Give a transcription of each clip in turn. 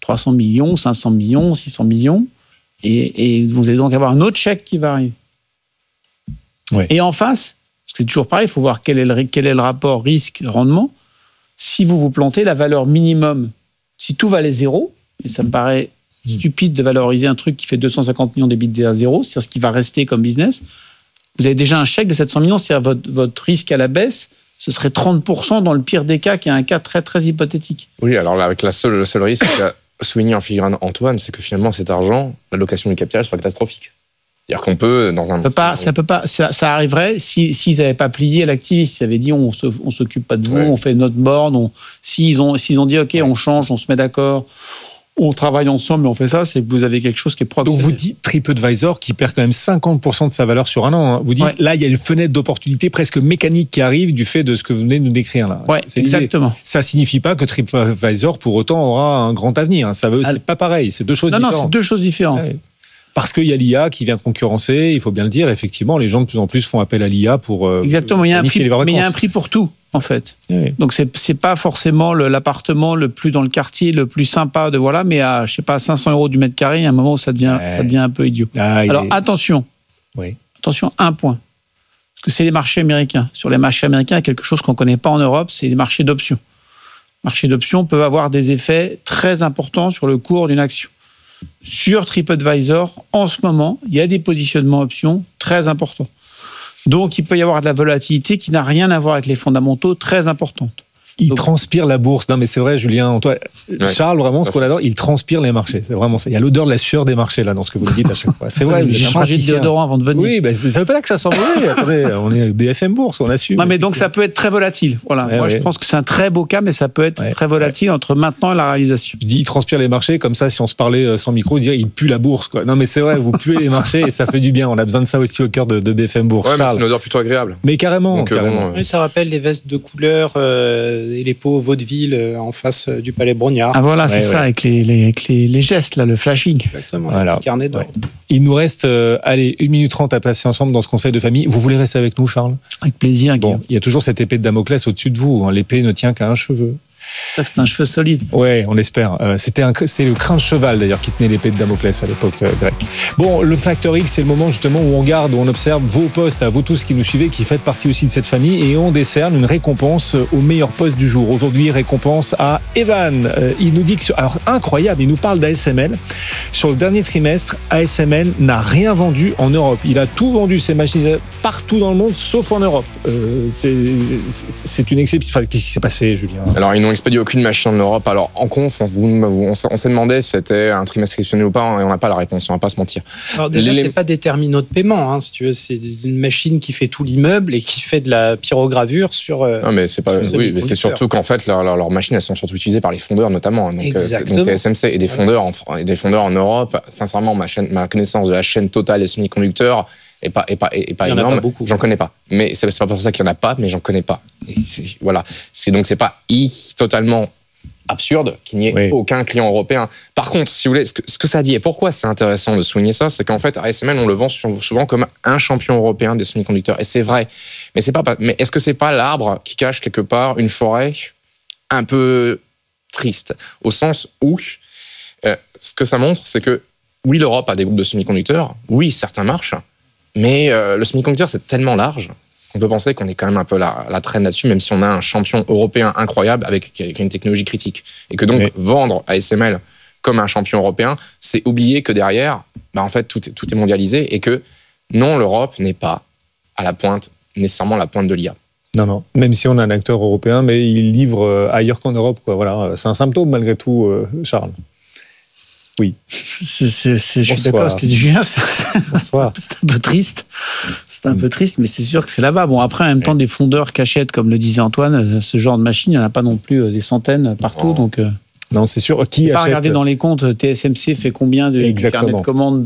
300 millions, 500 millions, 600 millions. Et vous allez donc avoir un autre chèque qui va arriver. Ouais. Et en face, parce que c'est toujours pareil, il faut voir quel est le rapport risque-rendement. Si vous plantez, la valeur minimum, si tout valait zéro, et ça me paraît stupide de valoriser un truc qui fait 250 millions d'EBITDA à zéro, c'est-à-dire ce qui va rester comme business, vous avez déjà un chèque de 700 millions, c'est-à-dire votre risque à la baisse, ce serait 30% dans le pire des cas, qui est un cas très, très hypothétique. Oui, alors là, avec le seul risque qu'a souligné en filigrane Antoine, c'est que finalement, cet argent, l'allocation du capital soit catastrophique. C'est-à-dire qu'on peut, dans un... Ça arriverait s'ils n'avaient pas plié l'activiste, s'ils avaient dit on s'occupe pas de vous, on fait notre board, s'ils ont dit ok, on change, on se met d'accord, on travaille ensemble et on fait ça, c'est que vous avez quelque chose qui est propre. Donc vous dites TripAdvisor qui perd quand même 50% de sa valeur sur un an. Hein. Vous dites là, il y a une fenêtre d'opportunité presque mécanique qui arrive du fait de ce que vous venez de nous décrire là. Ouais, c'est exactement. Ça signifie pas que TripAdvisor pour autant aura un grand avenir. C'est pas pareil, c'est deux choses différentes. Non, c'est deux choses différentes. Ouais. Parce qu'il y a l'IA qui vient concurrencer, il faut bien le dire, effectivement, les gens de plus en plus font appel à l'IA pour... Exactement, il y a un prix pour tout, en fait. Oui. Donc, c'est pas forcément l'appartement le plus dans le quartier, le plus sympa, mais à, 500 € du mètre carré, il y a un moment où ça devient un peu idiot. Alors, attention, un point. Parce que c'est les marchés américains. Sur les marchés américains, il y a quelque chose qu'on ne connaît pas en Europe, c'est les marchés d'options. Les marchés d'options peuvent avoir des effets très importants sur le cours d'une action. Sur TripAdvisor, en ce moment, il y a des positionnements options très importants. Donc, il peut y avoir de la volatilité qui n'a rien à voir avec les fondamentaux très importantes. Il transpire la bourse. Non, mais c'est vrai, Julien. Toi, Charles, vraiment, ce qu'on adore, il transpire les marchés. C'est vraiment ça. Il y a l'odeur de la sueur des marchés, là, dans ce que vous dites à chaque fois. C'est vrai. J'ai changé de déodorant avant de venir. Oui, ça ne veut pas dire que ça sent mauvais. Attendez, on est BFM Bourse, on assume. Non, mais donc, ça peut être très volatile. Voilà. Moi, je pense que c'est un très beau cas, mais ça peut être très volatile entre maintenant et la réalisation. Je dis, il transpire les marchés, comme ça, si on se parlait sans micro, on dirait, il pue la bourse, quoi. Non, mais c'est vrai, vous puez les marchés et ça fait du bien. On a besoin de ça aussi au cœur de BFM Bourse. Ouais, mais c'est une odeur plutôt agréable. Mais carrément. Oui, ça rappelle les vestes de couleur et les pots vaudeville en face du Palais Brognard. Ah voilà, c'est ça, avec les gestes, là, le flashing. Exactement, voilà. Le carnet d'ordre. Il nous reste 1 minute 30 à passer ensemble dans ce conseil de famille. Vous voulez rester avec nous, Charles ? Avec plaisir, Guillaume. Bon, il y a toujours cette épée de Damoclès au-dessus de vous. Hein. L'épée ne tient qu'à un cheveu. C'est un cheveu solide. Ouais, on l'espère. C'est le crin de cheval d'ailleurs qui tenait l'épée de Damoclès à l'époque grecque. Bon, le Factor X, c'est le moment justement où on garde, où on observe vos postes, à vous tous qui nous suivez, qui faites partie aussi de cette famille, et on décerne une récompense au meilleur poste du jour. Aujourd'hui, récompense à Evan. Il nous dit que alors incroyable, il nous parle d'ASML. Sur le dernier trimestre, ASML n'a rien vendu en Europe. Il a tout vendu ses machines partout dans le monde, sauf en Europe. C'est une exception. Enfin, qu'est-ce qui s'est passé, Julien ? Alors, ils n'ont expédié aucune machine en Europe. Alors, en conf, on s'est demandé si c'était un trimestre exceptionnel ou pas, et on n'a pas la réponse, on ne va pas se mentir. Alors déjà, c'est pas des terminaux de paiement, si tu veux, c'est une machine qui fait tout l'immeuble et qui fait de la pyrogravure sur... non, mais c'est pas... Oui, mais c'est surtout qu'en fait, leurs machines, elles sont surtout utilisées par les fondeurs, notamment. Donc, TSMC et des fondeurs en Europe. Sincèrement, ma connaissance de la chaîne totale des semi-conducteurs et pas énorme. Pas beaucoup. J'en connais pas. Mais c'est pas pour ça qu'il y en a pas, mais j'en connais pas. Voilà. Donc c'est pas totalement absurde qu'il n'y ait aucun client européen. Par contre, si vous voulez, ce que ça dit et pourquoi c'est intéressant de souligner ça, c'est qu'en fait, ASML, on le vend souvent comme un champion européen des semi-conducteurs. Et c'est vrai. Mais est-ce que c'est pas l'arbre qui cache quelque part une forêt un peu triste? Au sens où, ce que ça montre, c'est que oui, l'Europe a des groupes de semi-conducteurs. Oui, certains marchent. Mais le semi-conducteur, c'est tellement large qu'on peut penser qu'on est quand même un peu la traîne là-dessus, même si on a un champion européen incroyable avec une technologie critique. Et que donc, vendre ASML comme un champion européen, c'est oublier que derrière, en fait, tout est mondialisé et que non, l'Europe n'est pas à la pointe, nécessairement la pointe de l'IA. Non, même si on a un acteur européen, mais il livre ailleurs qu'en Europe, quoi. Voilà, c'est un symptôme malgré tout, Charles. Oui. Je suis d'accord avec ce que dit Julien. C'est un peu triste. C'est un peu triste, mais c'est sûr que c'est là-bas. Bon, après, en même temps, des fondeurs qu'achètent, comme le disait Antoine, ce genre de machine, il n'y en a pas non plus des centaines partout. Donc, non, c'est sûr. Qui achète... Pas regarder dans les comptes, TSMC fait combien de carnets de commandes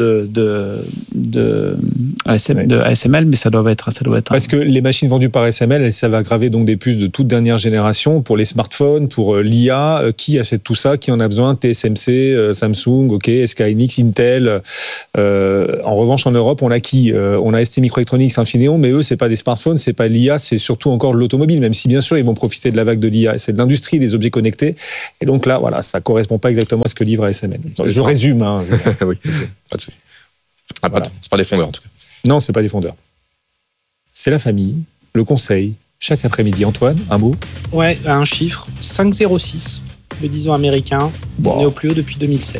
de ASML, mais ça doit être. Parce que les machines vendues par ASML, ça va graver donc des puces de toute dernière génération pour les smartphones, pour l'IA. Qui achète tout ça? Qui en a besoin? TSMC, Samsung, SK Hynix, Intel. En revanche, en Europe, on a qui? On a STMicroelectronics, Infineon, mais eux, c'est pas des smartphones, c'est pas l'IA, c'est surtout encore de l'automobile, même si bien sûr, ils vont profiter de la vague de l'IA. C'est de l'industrie des objets connectés. Et donc là, voilà. Voilà, ça correspond pas exactement à ce que livre ASML. Je résume. Oui, pas de souci. Voilà. C'est pas des fondeurs en tout cas. Non, c'est pas des fondeurs. C'est la famille, le conseil, chaque après-midi. Antoine, un mot ? Ouais, un chiffre, 5,06, le 10 ans américain. On est au plus haut depuis 2007.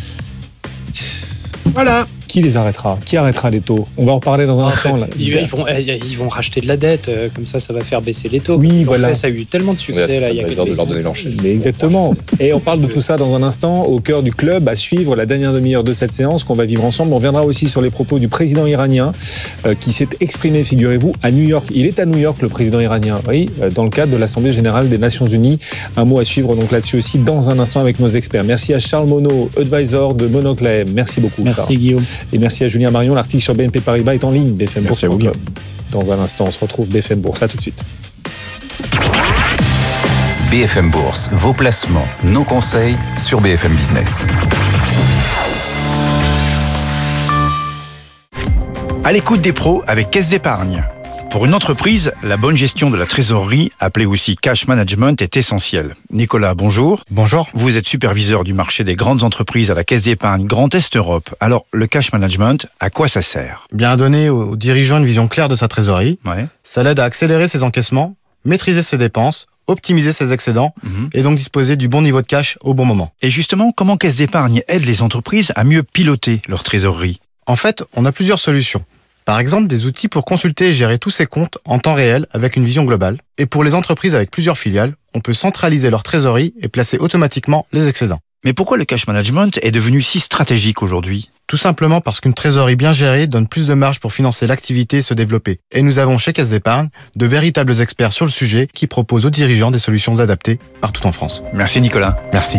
Voilà. Qui les arrêtera ? Qui arrêtera les taux ? On va en parler dans un instant. Là. Ils vont racheter de la dette, comme ça va faire baisser les taux. Oui, voilà. Ça a eu tellement de succès. Là, il y a de leur donner l'enchaîne. Mais exactement. Et on parle de tout ça dans un instant, au cœur du club, à suivre la dernière demi-heure de cette séance qu'on va vivre ensemble. On reviendra aussi sur les propos du président iranien qui s'est exprimé, figurez-vous, à New York. Il est à New York, le président iranien, oui, dans le cadre de l'Assemblée générale des Nations Unies. Un mot à suivre donc là-dessus aussi dans un instant avec nos experts. Merci à Charles Monod, advisor de Monocle AM. Merci beaucoup. Merci Charles. Guillaume. Et merci à Julien Marion. L'article sur BNP Paribas est en ligne. BFM Merci Bourse. à vous. Dans un instant, on se retrouve BFM Bourse. À tout de suite. BFM Bourse, vos placements, nos conseils sur BFM Business. À l'écoute des pros avec Caisse d'Épargne. Pour une entreprise, la bonne gestion de la trésorerie, appelée aussi cash management, est essentielle. Nicolas, bonjour. Bonjour. Vous êtes superviseur du marché des grandes entreprises à la Caisse d'Épargne Grand Est Europe. Alors, le cash management, à quoi ça sert ? Bien donner aux dirigeants une vision claire de sa trésorerie. Ouais. Ça l'aide à accélérer ses encaissements, maîtriser ses dépenses, optimiser ses excédents et donc disposer du bon niveau de cash au bon moment. Et justement, comment Caisse d'Épargne aide les entreprises à mieux piloter leur trésorerie ? En fait, on a plusieurs solutions. Par exemple, des outils pour consulter et gérer tous ses comptes en temps réel avec une vision globale. Et pour les entreprises avec plusieurs filiales, on peut centraliser leur trésorerie et placer automatiquement les excédents. Mais pourquoi le cash management est devenu si stratégique aujourd'hui ? Tout simplement parce qu'une trésorerie bien gérée donne plus de marge pour financer l'activité et se développer. Et nous avons chez Caisse d'Épargne de véritables experts sur le sujet qui proposent aux dirigeants des solutions adaptées partout en France. Merci Nicolas. Merci.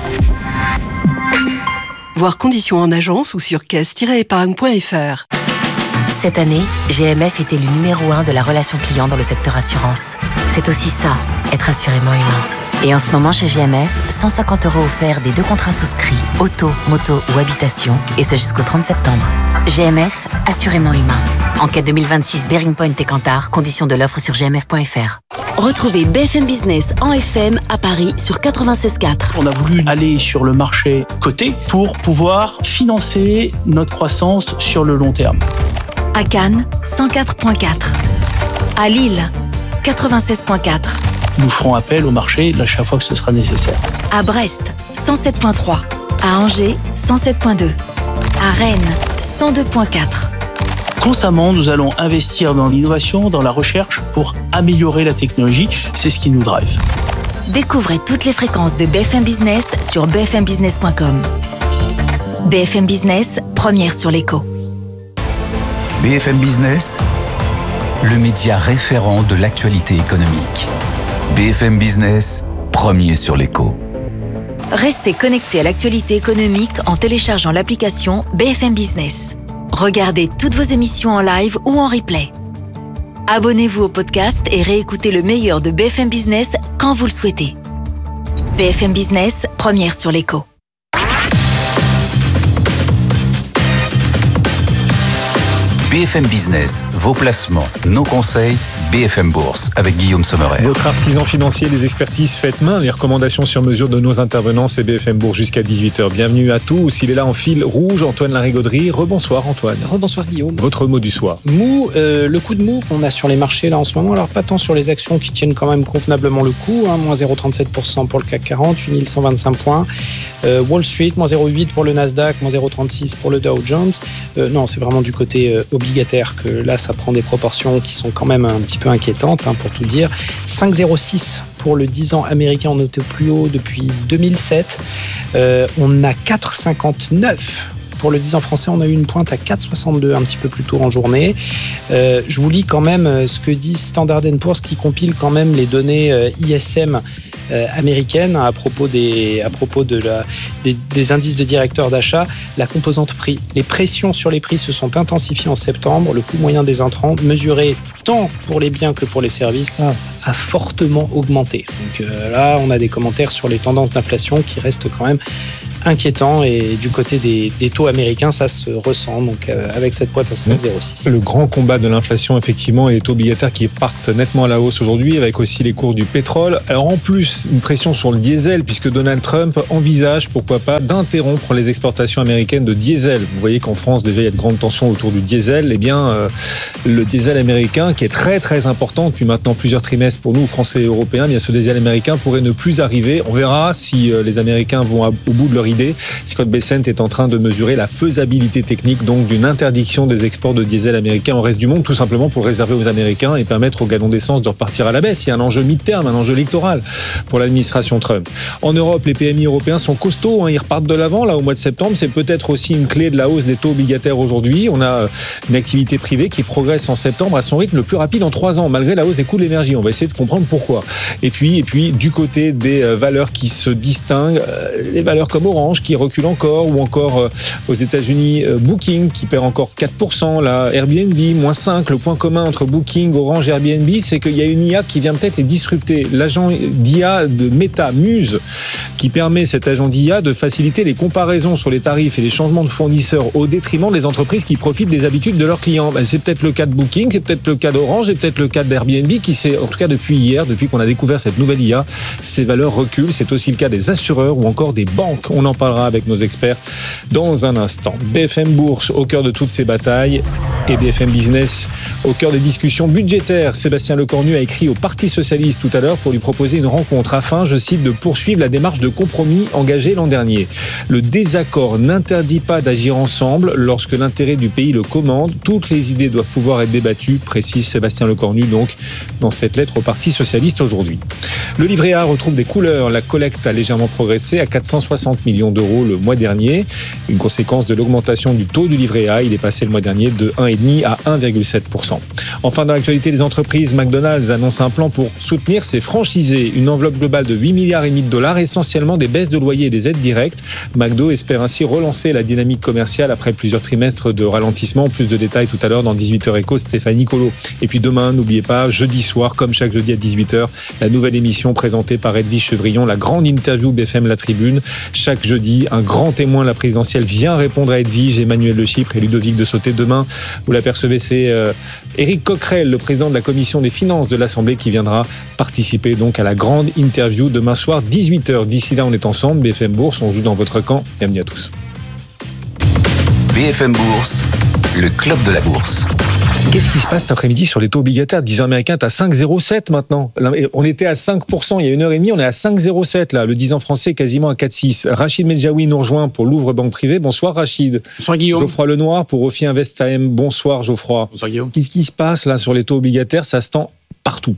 Voir conditions en agence ou sur caisse-épargne.fr. Cette année, GMF était le numéro 1 de la relation client dans le secteur assurance. C'est aussi ça, être assurément humain. Et en ce moment chez GMF, 150 € offerts des 2 contrats souscrits, auto, moto ou habitation, et ce jusqu'au 30 septembre. GMF, assurément humain. Enquête 2026 Bearing Point et Kantar, conditions de l'offre sur gmf.fr. Retrouvez BFM Business en FM à Paris sur 96.4. On a voulu aller sur le marché coté pour pouvoir financer notre croissance sur le long terme. À Cannes, 104.4. À Lille, 96.4. Nous ferons appel au marché à chaque fois que ce sera nécessaire. À Brest, 107.3. À Angers, 107.2. À Rennes, 102.4. Constamment, nous allons investir dans l'innovation, dans la recherche pour améliorer la technologie. C'est ce qui nous drive. Découvrez toutes les fréquences de BFM Business sur bfmbusiness.com. BFM Business, première sur l'écho. BFM Business, le média référent de l'actualité économique. BFM Business, premier sur l'écho. Restez connectés à l'actualité économique en téléchargeant l'application BFM Business. Regardez toutes vos émissions en live ou en replay. Abonnez-vous au podcast et réécoutez le meilleur de BFM Business quand vous le souhaitez. BFM Business, première sur l'écho. BFM Business, vos placements, nos conseils, BFM Bourse, avec Guillaume Sommerer. Votre artisan financier, les expertises faites main, les recommandations sur mesure de nos intervenants, c'est BFM Bourse jusqu'à 18h. Bienvenue à tous. Il est là en fil rouge, Antoine Larigauderie. Rebonsoir Antoine. Rebonsoir Guillaume. Votre mot du soir. Le coup de mou qu'on a sur les marchés là en ce moment, alors pas tant sur les actions qui tiennent quand même convenablement le coup, moins 0,37% pour le CAC 40, 8125 points. Wall Street, moins 0,8 pour le Nasdaq, moins 0,36 pour le Dow Jones. Non, c'est vraiment du côté obligataire que là, ça prend des proportions qui sont quand même un petit peu inquiétantes, pour tout dire. 5,06 pour le 10 ans américain, on était au plus haut depuis 2007. On a 4,59 pour le 10 ans français, on a eu une pointe à 4,62 un petit peu plus tôt en journée. Je vous lis quand même ce que dit Standard & Poor's qui compile quand même les données ISM américaines à propos des indices de directeurs d'achat, la composante prix. Les pressions sur les prix se sont intensifiées en septembre. Le coût moyen des intrants, mesuré tant pour les biens que pour les services, a fortement augmenté. Donc là, on a des commentaires sur les tendances d'inflation qui restent quand même inquiétant, et du côté des taux américains, ça se ressent, donc avec cette boîte à 5,06. Le grand combat de l'inflation, effectivement, et les taux obligataires qui partent nettement à la hausse aujourd'hui, avec aussi les cours du pétrole. Alors en plus, une pression sur le diesel, puisque Donald Trump envisage, pourquoi pas, d'interrompre les exportations américaines de diesel. Vous voyez qu'en France, déjà, il y a de grandes tensions autour du diesel. Eh bien, le diesel américain, qui est très très important depuis maintenant plusieurs trimestres pour nous, Français et Européens, eh bien, ce diesel américain pourrait ne plus arriver. On verra si les Américains vont au bout de leur idée. Scott Bessent est en train de mesurer la faisabilité technique donc d'une interdiction des exports de diesel américain au reste du monde, tout simplement pour le réserver aux Américains et permettre aux galons d'essence de repartir à la baisse. Il y a un enjeu mid-terme, un enjeu électoral pour l'administration Trump. En Europe, les PMI européens sont costauds, ils repartent de l'avant là au mois de septembre. C'est peut-être aussi une clé de la hausse des taux obligataires aujourd'hui. On a une activité privée qui progresse en septembre à son rythme le plus rapide en 3 ans, malgré la hausse des coûts de l'énergie. On va essayer de comprendre pourquoi. Et puis du côté des valeurs qui se distinguent, les valeurs comme Orange qui recule encore, ou encore aux États-Unis, Booking qui perd encore 4%, là, Airbnb, moins 5%. Le point commun entre Booking, Orange et Airbnb, c'est qu'il y a une IA qui vient peut-être les disrupter. L'agent d'IA de Meta, Muse, qui permet, cet agent d'IA, de faciliter les comparaisons sur les tarifs et les changements de fournisseurs au détriment des entreprises qui profitent des habitudes de leurs clients. C'est peut-être le cas de Booking, c'est peut-être le cas d'Orange, c'est peut-être le cas d'Airbnb, qui s'est, en tout cas depuis hier, depuis qu'on a découvert cette nouvelle IA, ces valeurs reculent. C'est aussi le cas des assureurs ou encore des banques. On en parlera avec nos experts dans un instant. BFM Bourse au cœur de toutes ces batailles et BFM Business au cœur des discussions budgétaires. Sébastien Lecornu a écrit au Parti Socialiste tout à l'heure pour lui proposer une rencontre afin, je cite, de poursuivre la démarche de compromis engagée l'an dernier. Le désaccord n'interdit pas d'agir ensemble lorsque l'intérêt du pays le commande. Toutes les idées doivent pouvoir être débattues, précise Sébastien Lecornu donc dans cette lettre au Parti Socialiste aujourd'hui. Le livret A retrouve des couleurs. La collecte a légèrement progressé à 460 millions d'euros le mois dernier. Une conséquence de l'augmentation du taux du livret A. Il est passé le mois dernier de 1,5 à 1,7%. Enfin, dans l'actualité des entreprises, McDonald's annonce un plan pour soutenir ses franchisés. Une enveloppe globale de 8,5 milliards de dollars, essentiellement des baisses de loyers et des aides directes. McDo espère ainsi relancer la dynamique commerciale après plusieurs trimestres de ralentissement. Plus de détails tout à l'heure dans 18h Éco, Stéphanie Colo. Et puis demain, n'oubliez pas, jeudi soir, comme chaque jeudi à 18h, la nouvelle émission présentée par Edwige Chevrillon, la grande interview BFM La Tribune. Chaque jeudi, un grand témoin de la présidentielle vient répondre à Edwige, Emmanuel Le Chypre et Ludovic de Sauté. Demain, vous l'apercevez, c'est Éric Coquerel, le président de la commission des finances de l'Assemblée, qui viendra participer donc à la grande interview demain soir 18h. D'ici là, on est ensemble. BFM Bourse, on joue dans votre camp. Bienvenue à tous. BFM Bourse, le club de la bourse. Qu'est-ce qui se passe cet après-midi sur les taux obligataires? 10 ans américains est à 5,07 maintenant. On était à 5% il y a 1h30, on est à 5,07 là. Le 10 ans français est quasiment à 4,6. Rachid Medjaoui nous rejoint pour Louvre Banque Privée. Bonsoir Rachid. Bonsoir Guillaume. Geoffroy Lenoir pour Ophi Invest AM. Bonsoir Geoffroy. Bonsoir Guillaume. Qu'est-ce qui se passe là sur les taux obligataires? Ça se tend partout.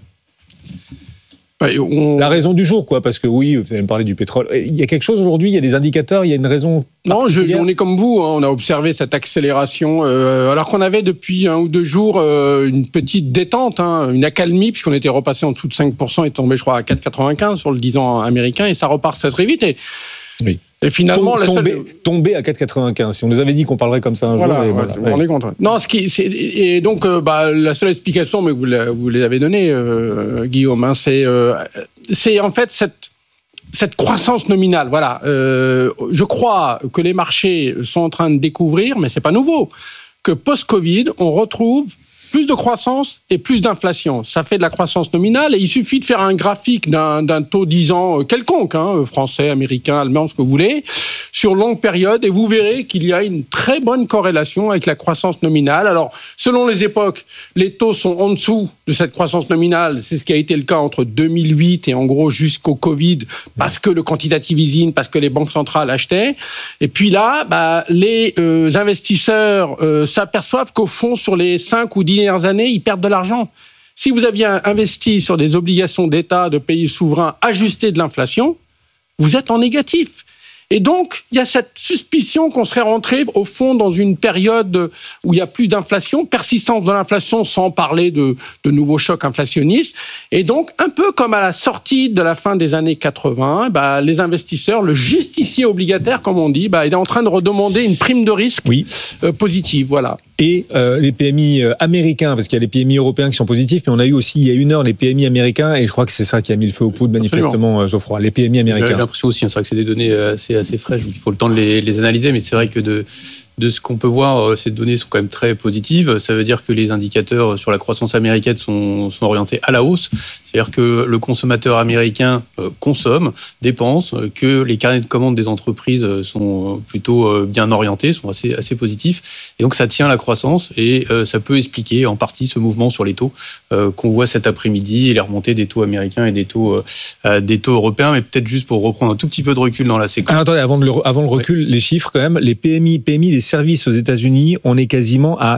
La raison du jour, quoi, parce que oui, vous allez me parler du pétrole. Il y a quelque chose aujourd'hui, il y a des indicateurs, il y a une raison. Non, on est comme vous, on a observé cette accélération, alors qu'on avait depuis 1 ou 2 jours une petite détente, une accalmie, puisqu'on était repassé en dessous de 5% et tombé, je crois, à 4,95 sur le 10 ans américain, et ça repart très vite. Oui. Et finalement, tomber à 4,95. Si on nous avait dit qu'on parlerait comme ça un jour. Vous vous rendez compte. Non, et donc la seule explication, mais vous l'avez donnée, Guillaume, c'est en fait cette croissance nominale. Voilà. Je crois que les marchés sont en train de découvrir, mais c'est pas nouveau, que post-Covid, on retrouve plus de croissance et plus d'inflation. Ça fait de la croissance nominale et il suffit de faire un graphique d'un taux 10 ans quelconque, français, américain, allemand, ce que vous voulez, sur longue période et vous verrez qu'il y a une très bonne corrélation avec la croissance nominale. Alors, selon les époques, les taux sont en dessous de cette croissance nominale. C'est ce qui a été le cas entre 2008 et en gros jusqu'au Covid, parce que le quantitative easing, parce que les banques centrales achetaient. Et puis là, les investisseurs s'aperçoivent qu'au fond, sur les 5 ou 10 dernières années, ils perdent de l'argent. Si vous aviez investi sur des obligations d'État de pays souverains ajustées de l'inflation, vous êtes en négatif. Et donc, il y a cette suspicion qu'on serait rentré, au fond, dans une période où il y a plus d'inflation, persistance de l'inflation, sans parler de nouveaux chocs inflationnistes. Et donc, un peu comme à la sortie de la fin des années 80, les investisseurs, le justicier obligataire, comme on dit, il est en train de redemander une prime de risque positive. Voilà. et les PMI américains, parce qu'il y a les PMI européens qui sont positifs, mais on a eu aussi il y a une heure les PMI américains, et je crois que c'est ça qui a mis le feu aux poudres manifestement, Geoffroy, les PMI américains. J'ai l'impression aussi, c'est vrai que c'est des données assez fraîches, donc il faut le temps de les analyser, mais c'est vrai que de ce qu'on peut voir, ces données sont quand même très positives. Ça veut dire que les indicateurs sur la croissance américaine sont orientés à la hausse. C'est-à-dire que le consommateur américain consomme, dépense, que les carnets de commandes des entreprises sont plutôt bien orientés, sont assez positifs. Et donc ça tient la croissance et ça peut expliquer en partie ce mouvement sur les taux qu'on voit cet après-midi et les remontées des taux américains et des taux européens. Mais peut-être juste pour reprendre un tout petit peu de recul dans la séquence. Alors, attendez, avant le recul, les chiffres quand même, les PMI des services aux États-Unis, on est quasiment à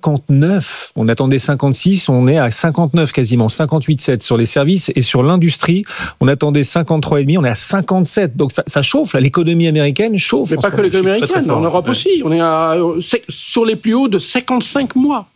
59. On attendait 56, on est à 59 quasiment, 58,7 sur les services, et sur l'industrie, on attendait 53,5, on est à 57. Donc ça chauffe, là, l'économie américaine chauffe. Mais pas que l'économie américaine, en Europe aussi. On est sur les plus hauts de 55 mois.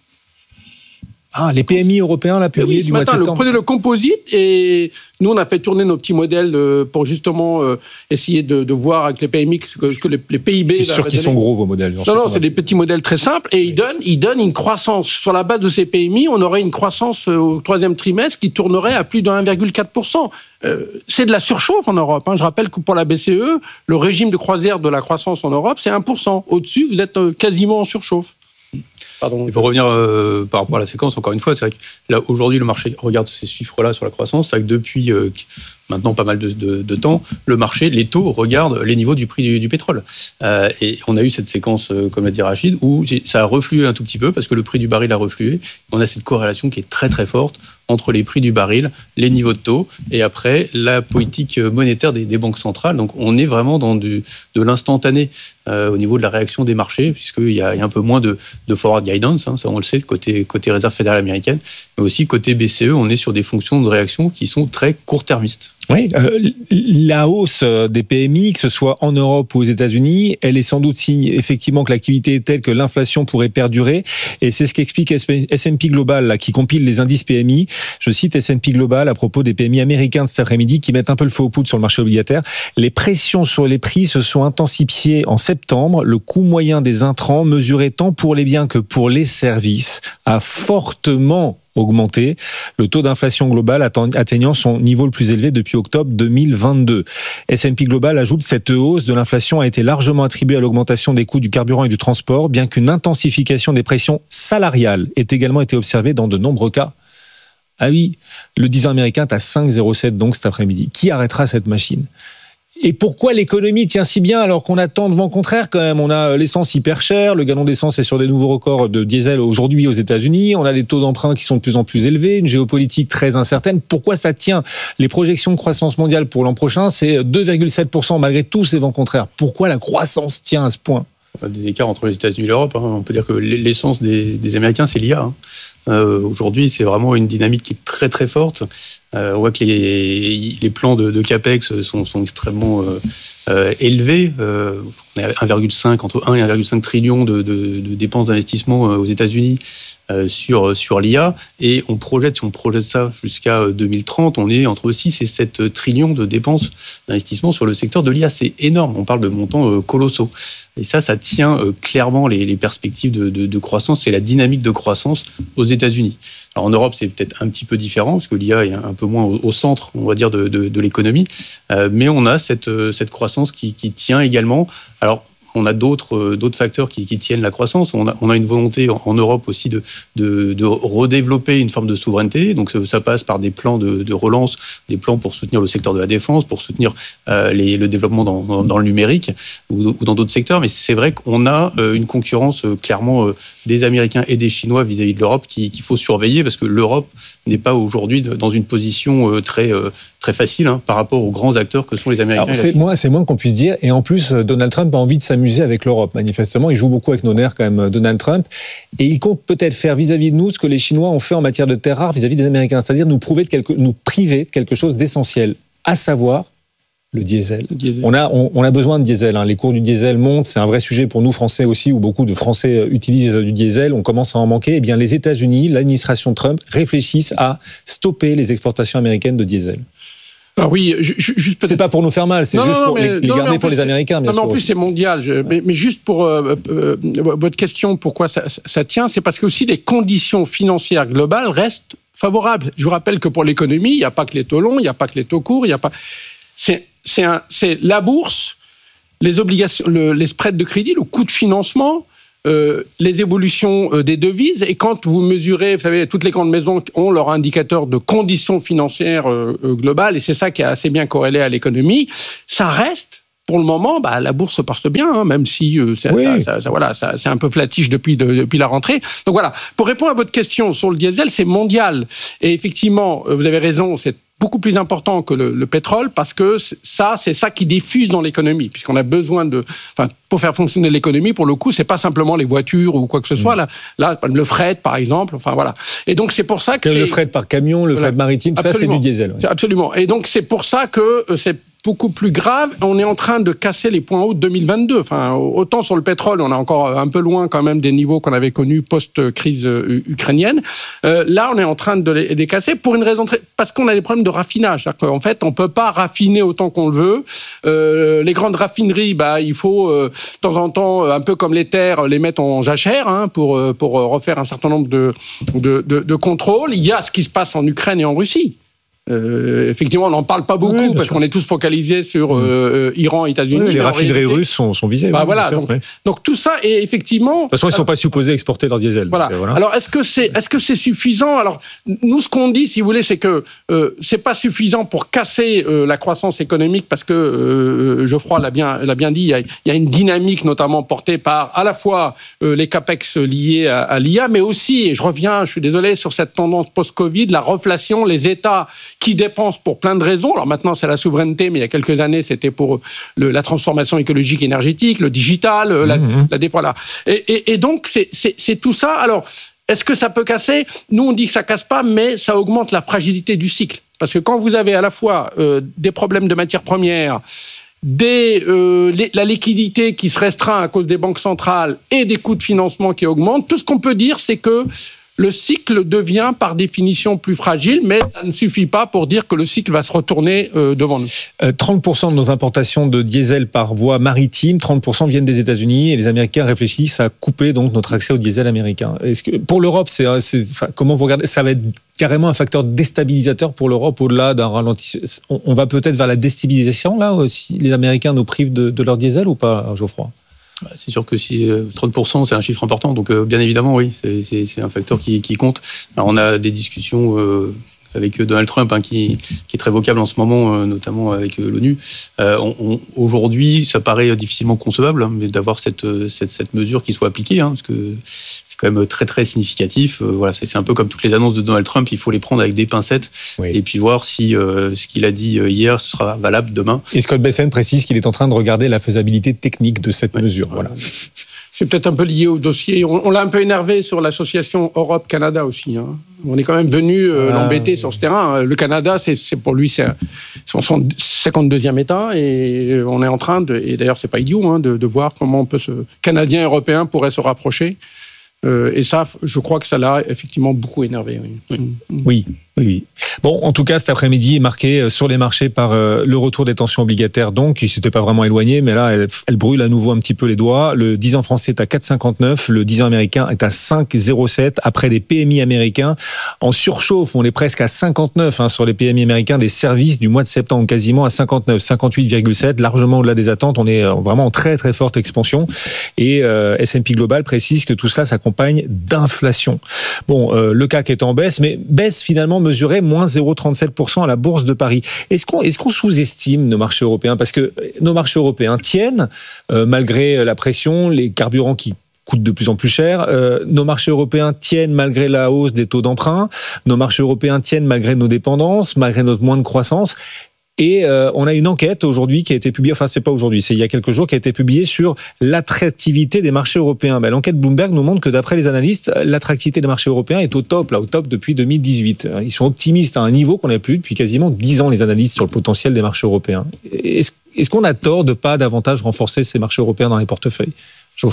Ah, les PMI européens, la publié du mois de septembre. Prenez le composite, et nous, on a fait tourner nos petits modèles pour justement essayer de voir avec les PMI que les PIB... Je suis sûr qu'ils sont gros, vos modèles. Non, c'est des petits modèles très simples, et ils donnent une croissance. Sur la base de ces PMI, on aurait une croissance au troisième trimestre qui tournerait à plus de 1,4%. C'est de la surchauffe en Europe. Je rappelle que pour la BCE, le régime de croisière de la croissance en Europe, c'est 1%. Au-dessus, vous êtes quasiment en surchauffe. Pardon. Il faut revenir par rapport à la séquence, encore une fois, c'est vrai que là, aujourd'hui, le marché regarde ces chiffres-là sur la croissance. C'est vrai que depuis maintenant pas mal de temps, le marché, les taux regardent les niveaux du prix du pétrole. Et on a eu cette séquence, comme l'a dit Rachid, où ça a reflué un tout petit peu parce que le prix du baril a reflué. On a cette corrélation qui est très très forte entre les prix du baril, les niveaux de taux, et après la politique monétaire des banques centrales. Donc on est vraiment dans de l'instantané au niveau de la réaction des marchés, puisqu'il y a un peu moins de forward guidance, ça on le sait, côté Réserve fédérale américaine, mais aussi côté BCE, on est sur des fonctions de réaction qui sont très court-termistes. Oui, la hausse des PMI, que ce soit en Europe ou aux États-Unis, elle est sans doute signe effectivement que l'activité est telle que l'inflation pourrait perdurer, et c'est ce qu'explique S&P Global là, qui compile les indices PMI. Je cite S&P Global à propos des PMI américains de cet après-midi qui mettent un peu le feu aux poudres sur le marché obligataire. Les pressions sur les prix se sont intensifiées en septembre. Le coût moyen des intrants, mesuré tant pour les biens que pour les services, a fortement augmenté, le taux d'inflation global atteignant son niveau le plus élevé depuis octobre 2022. S&P Global ajoute cette hausse de l'inflation a été largement attribuée à l'augmentation des coûts du carburant et du transport, bien qu'une intensification des pressions salariales ait également été observée dans de nombreux cas. Ah oui, le 10 ans américain est à 5,07 donc cet après-midi. Qui arrêtera cette machine ? Et pourquoi l'économie tient si bien alors qu'on attend le vent contraire quand même ? On a l'essence hyper chère, le gallon d'essence est sur des nouveaux records de diesel aujourd'hui aux États-Unis, on a des taux d'emprunt qui sont de plus en plus élevés, une géopolitique très incertaine. Pourquoi ça tient ? Les projections de croissance mondiale pour l'an prochain, c'est 2,7% malgré tous ces vents contraires. Pourquoi la croissance tient à ce point ? Des écarts entre les États-Unis et l'Europe. On peut dire que l'essence des Américains, c'est l'IA. Aujourd'hui, c'est vraiment une dynamique qui est très très forte. On voit que les plans de CAPEX sont extrêmement élevés. On est à 1,5, entre 1 et 1,5 trillion de dépenses d'investissement aux États-Unis sur l'IA. Et si on projette ça jusqu'à 2030, on est entre 6 et 7 trillions de dépenses d'investissement sur le secteur de l'IA. C'est énorme. On parle de montants colossaux. Et ça tient clairement les perspectives de croissance et la dynamique de croissance aux États-Unis. Alors en Europe, c'est peut-être un petit peu différent, parce que l'IA est un peu moins au centre, on va dire, de l'économie. Mais on a cette croissance qui tient également. Alors, on a d'autres facteurs qui tiennent la croissance. On a une volonté en Europe aussi de redévelopper une forme de souveraineté. Donc ça passe par des plans de relance, des plans pour soutenir le secteur de la défense, pour soutenir le développement dans le numérique ou dans d'autres secteurs. Mais c'est vrai qu'on a une concurrence clairement des Américains et des Chinois vis-à-vis de l'Europe qu'il faut surveiller, parce que l'Europe n'est pas aujourd'hui dans une position très facile par rapport aux grands acteurs que sont les Américains. Alors, c'est moins qu'on puisse dire. Et en plus, Donald Trump a envie de s'amuser avec l'Europe. Manifestement, il joue beaucoup avec nos nerfs quand même, Donald Trump. Et il compte peut-être faire vis-à-vis de nous ce que les Chinois ont fait en matière de terres rares vis-à-vis des Américains. C'est-à-dire nous priver de quelque chose d'essentiel, à savoir le diesel. On a besoin de diesel. Les cours du diesel montent. C'est un vrai sujet pour nous Français aussi, où beaucoup de Français utilisent du diesel. On commence à en manquer. Eh bien, les États-Unis, l'administration Trump réfléchissent à stopper les exportations américaines de diesel. Ah oui, juste peut-être... C'est pas pour nous faire mal, c'est juste pour les garder pour les Américains, bien sûr. En plus, c'est mondial. Mais juste pour votre question, pourquoi ça tient, c'est parce que aussi les conditions financières globales restent favorables. Je vous rappelle que pour l'économie, il n'y a pas que les taux longs, il n'y a pas que les taux courts, il n'y a pas... C'est la bourse, les obligations, les spreads de crédit, le coût de financement, les évolutions des devises, et quand vous mesurez, vous savez, toutes les grandes maisons ont leur indicateur de conditions financières globales, et c'est ça qui est assez bien corrélé à l'économie, ça reste, pour le moment, la bourse se porte bien, hein, même si c'est un peu flatiche depuis la rentrée. Donc voilà, pour répondre à votre question sur le diesel, c'est mondial, et effectivement, vous avez raison, c'est beaucoup plus important que le pétrole, parce que c'est ça qui diffuse dans l'économie, puisqu'on a besoin pour faire fonctionner l'économie, pour le coup, c'est pas simplement les voitures ou quoi que ce soit, là le fret, par exemple, enfin voilà. Et donc, c'est pour ça que... Le fret par camion, le fret maritime, ça, c'est du diesel. Ouais. Absolument. Et donc, c'est pour ça que c'est beaucoup plus grave. On est en train de casser les points hauts de 2022. Enfin, autant sur le pétrole, on est encore un peu loin quand même des niveaux qu'on avait connus post-crise ukrainienne. Là, on est en train de les casser pour une raison parce qu'on a des problèmes de raffinage. En fait, on peut pas raffiner autant qu'on le veut. Les grandes raffineries, il faut de temps en temps, un peu comme les terres, les mettre en jachère pour refaire un certain nombre de contrôles. Il y a ce qui se passe en Ukraine et en Russie. Effectivement, on n'en parle pas beaucoup parce qu'on est tous focalisés sur Iran, États-Unis. Les raffineries russes sont visées. Voilà. Donc tout ça est effectivement. De toute façon, ils ne sont pas supposés exporter leur diesel. Voilà. Alors est-ce que c'est suffisant ? Alors nous, ce qu'on dit, si vous voulez, c'est que c'est pas suffisant pour casser la croissance économique, parce que Geoffroy l'a bien dit. Il y a une dynamique notamment portée par à la fois les capex liés à l'IA, mais aussi, et je suis désolé, sur cette tendance post-Covid, la reflation, les États qui dépensent pour plein de raisons. Alors maintenant, c'est la souveraineté, mais il y a quelques années, c'était pour la transformation écologique et énergétique, le digital, voilà. Et donc, c'est tout ça. Alors, est-ce que ça peut casser ? Nous, on dit que ça casse pas, mais ça augmente la fragilité du cycle. Parce que quand vous avez à la fois des problèmes de matières premières, la liquidité qui se restreint à cause des banques centrales et des coûts de financement qui augmentent, tout ce qu'on peut dire, c'est que le cycle devient par définition plus fragile, mais ça ne suffit pas pour dire que le cycle va se retourner devant nous. 30% de nos importations de diesel par voie maritime, 30% viennent des États-Unis, et les Américains réfléchissent à couper donc notre accès au diesel américain. Est-ce que pour l'Europe, comment vous regardez ? Ça va être carrément un facteur déstabilisateur pour l'Europe au-delà d'un ralentissement. On va peut-être vers la déstabilisation là, si les Américains nous privent de leur diesel ou pas, Geoffroy ? C'est sûr que si 30%, c'est un chiffre important. Donc, bien évidemment, oui, c'est un facteur qui compte. Alors, on a des discussions avec Donald Trump qui est très vocable en ce moment, notamment avec l'ONU. Aujourd'hui, ça paraît difficilement concevable mais d'avoir cette mesure qui soit appliquée, parce que c'est quand même très très significatif. Voilà, c'est un peu comme toutes les annonces de Donald Trump, il faut les prendre avec des pincettes et puis voir si ce qu'il a dit hier ce sera valable demain. Et Scott Bessent précise qu'il est en train de regarder la faisabilité technique de cette mesure. Voilà. C'est peut-être un peu lié au dossier. On l'a un peu énervé sur l'association Europe-Canada aussi. On est quand même venu l'embêter sur ce terrain. Le Canada, c'est pour lui, c'est son 52e État, et on est en train et d'ailleurs, c'est pas idiot, de voir comment Canadiens et Européens pourraient se rapprocher. Et ça, je crois que ça l'a effectivement beaucoup énervé. Oui. Bon, en tout cas, cet après-midi est marqué sur les marchés par le retour des tensions obligataires, donc qui ne s'était pas vraiment éloigné, mais là, elle brûle à nouveau un petit peu les doigts. Le 10 ans français est à 4,59, le 10 ans américain est à 5,07, après les PMI américains en surchauffe. On est presque à 59 sur les PMI américains des services du mois de septembre, quasiment à 59, 58,7, largement au-delà des attentes. On est vraiment en très très forte expansion. Et S&P Global précise que tout cela s'accompagne d'inflation. Bon, le CAC est en baisse, mais baisse finalement mesurée moins 0,37% à la Bourse de Paris. Est-ce qu'on sous-estime nos marchés européens ? Parce que nos marchés européens tiennent, malgré la pression, les carburants qui coûtent de plus en plus cher. Nos marchés européens tiennent malgré la hausse des taux d'emprunt. Nos marchés européens tiennent malgré nos dépendances, malgré notre moins de croissance. Et on a une enquête aujourd'hui qui a été publiée, enfin c'est pas aujourd'hui, c'est il y a quelques jours, qui a été publiée sur l'attractivité des marchés européens. L'enquête Bloomberg nous montre que d'après les analystes, l'attractivité des marchés européens est au top depuis 2018. Ils sont optimistes à un niveau qu'on n'a plus depuis quasiment 10 ans, les analystes, sur le potentiel des marchés européens. Est-ce qu'on a tort de pas davantage renforcer ces marchés européens dans les portefeuilles, Geoffroy ?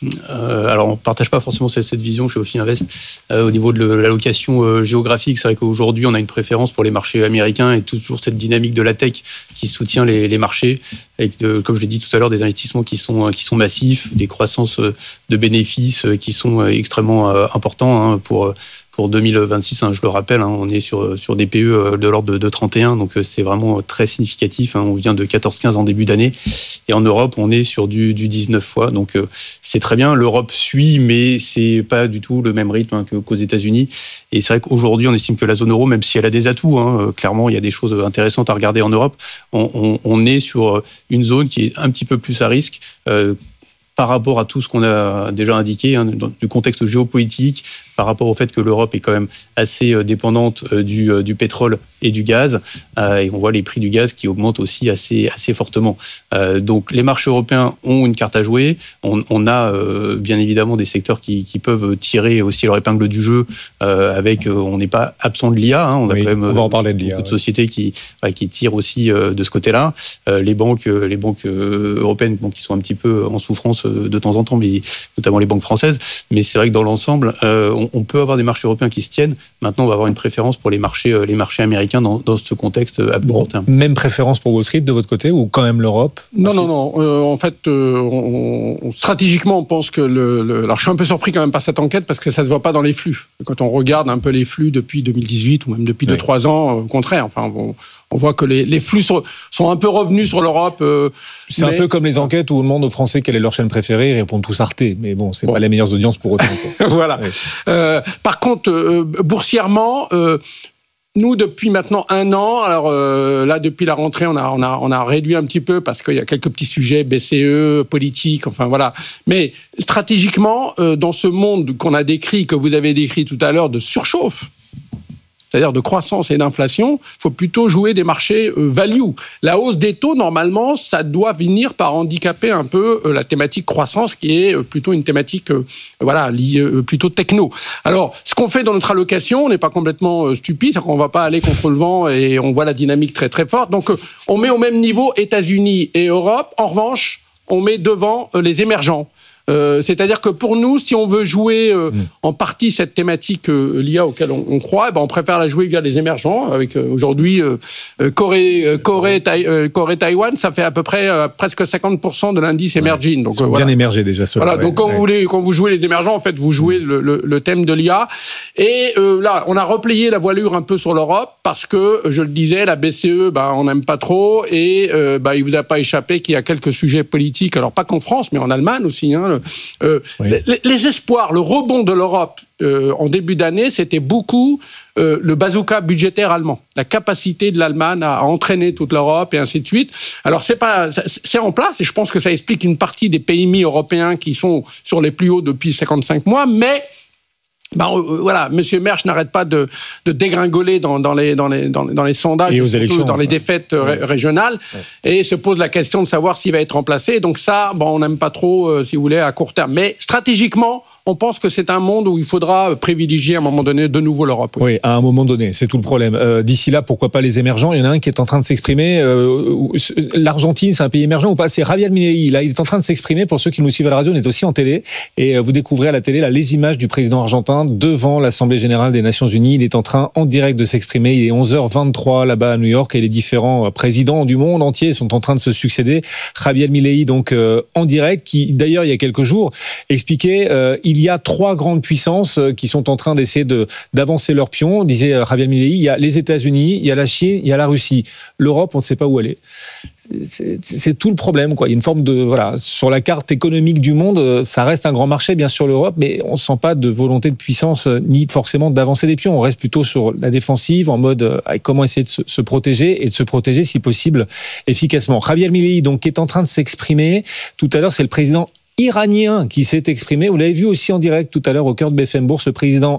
Alors, on ne partage pas forcément cette vision chez Ophi Invest. Au niveau de l'allocation géographique, c'est vrai qu'aujourd'hui, on a une préférence pour les marchés américains et toujours cette dynamique de la tech qui soutient les marchés, avec, comme je l'ai dit tout à l'heure, des investissements qui sont massifs, des croissances de bénéfices qui sont extrêmement importants pour 2026, je le rappelle, on est sur des PE de l'ordre de 31, donc c'est vraiment très significatif. On vient de 14-15 en début d'année. Et en Europe, on est sur du 19 fois. Donc c'est très bien. L'Europe suit, mais c'est pas du tout le même rythme qu'aux États-Unis. Et c'est vrai qu'aujourd'hui, on estime que la zone euro, même si elle a des atouts, clairement, il y a des choses intéressantes à regarder en Europe, on est sur une zone qui est un petit peu plus à risque. Par rapport à tout ce qu'on a déjà indiqué, du contexte géopolitique, par rapport au fait que l'Europe est quand même assez dépendante du pétrole et du gaz, et on voit les prix du gaz qui augmentent aussi assez fortement. Donc les marchés européens ont une carte à jouer. On a bien évidemment des secteurs qui peuvent tirer aussi leur épingle du jeu. On n'est pas absent de l'IA. On a quand même beaucoup de sociétés qui tirent aussi de ce côté-là. Les banques européennes, qui sont un petit peu en souffrance de temps en temps, mais notamment les banques françaises. Mais c'est vrai que dans l'ensemble, on peut avoir des marchés européens qui se tiennent. Maintenant, on va avoir une préférence pour les marchés américains dans ce contexte à court terme. Même préférence pour Wall Street de votre côté ou quand même l'Europe? Non. En fait, stratégiquement, on pense que alors, je suis un peu surpris quand même par cette enquête parce que ça se voit pas dans les flux. Quand on regarde un peu les flux depuis 2018 ou même depuis 2-3 ans, au contraire. Enfin, on voit que les flux sont un peu revenus sur l'Europe. C'est un peu comme les enquêtes où on demande aux Français quelle est leur chaîne préférée, ils répondent tous Arte. Mais bon, c'est pas les meilleures audiences pour autant. Voilà. Ouais. Par contre, boursièrement, nous, depuis maintenant 1 an, alors là, depuis la rentrée, on a réduit un petit peu parce qu'il y a quelques petits sujets, BCE, politique, enfin voilà. Mais stratégiquement, dans ce monde qu'on a décrit, que vous avez décrit tout à l'heure, de surchauffe, c'est-à-dire de croissance et d'inflation, il faut plutôt jouer des marchés value. La hausse des taux, normalement, ça doit venir par handicaper un peu la thématique croissance, qui est plutôt une thématique liée plutôt techno. Alors, ce qu'on fait dans notre allocation, on n'est pas complètement stupide, c'est-à-dire qu'on ne va pas aller contre le vent et on voit la dynamique très très forte. Donc, on met au même niveau États-Unis et Europe. En revanche, on met devant les émergents. C'est-à-dire que pour nous, si on veut jouer en partie cette thématique l'IA auquel on croit, on préfère la jouer via les émergents. Avec aujourd'hui Corée, Taïwan, ça fait à peu près presque 50% de l'indice emerging. Donc bien émergé déjà. Voilà. Donc quand vous jouez les émergents, en fait, vous jouez le thème de l'IA. Et là, on a replié la voilure un peu sur l'Europe parce que, je le disais, la BCE, on n'aime pas trop, et il vous a pas échappé qu'il y a quelques sujets politiques. Alors pas qu'en France, mais en Allemagne aussi. Les espoirs, le rebond de l'Europe en début d'année, c'était beaucoup le bazooka budgétaire allemand, la capacité de l'Allemagne à entraîner toute l'Europe et ainsi de suite. Alors c'est en place et je pense que ça explique une partie des PMI européens qui sont sur les plus hauts depuis 55 mois, mais Monsieur Mersch n'arrête pas de dégringoler dans les sondages, et aux élections, dans les défaites régionales, et se pose la question de savoir s'il va être remplacé. Donc ça, on n'aime pas trop, si vous voulez, à court terme. Mais stratégiquement, on pense que c'est un monde où il faudra privilégier à un moment donné de nouveau l'Europe. Oui, à un moment donné, c'est tout le problème. D'ici là, pourquoi pas les émergents? Il y en a un qui est en train de s'exprimer. L'Argentine, c'est un pays émergent ou pas? C'est Javier Milei. Là, il est en train de s'exprimer. Pour ceux qui nous suivent à la radio, on est aussi en télé. Et vous découvrez à la télé les images du président argentin devant l'Assemblée générale des Nations Unies. Il est en train, en direct, de s'exprimer. Il est 11h23 là-bas à New York et les différents présidents du monde entier sont en train de se succéder. Javier Milei, donc, en direct, qui, d'ailleurs, il y a quelques jours, expliquait il y a 3 grandes puissances qui sont en train d'essayer d'avancer leurs pions. Disait Javier Milei, il y a les États-Unis, il y a la Chine, il y a la Russie. L'Europe, on ne sait pas où elle est. C'est tout le problème, quoi. Il y a une forme de sur la carte économique du monde, ça reste un grand marché, bien sûr, l'Europe, mais on ne sent pas de volonté de puissance ni forcément d'avancer des pions. On reste plutôt sur la défensive, en mode comment essayer de se protéger et de se protéger, si possible, efficacement. Javier Milei, donc, qui est en train de s'exprimer. Tout à l'heure, c'est le président iranien qui s'est exprimé. Vous l'avez vu aussi en direct tout à l'heure au cœur de BFM Bourse, le président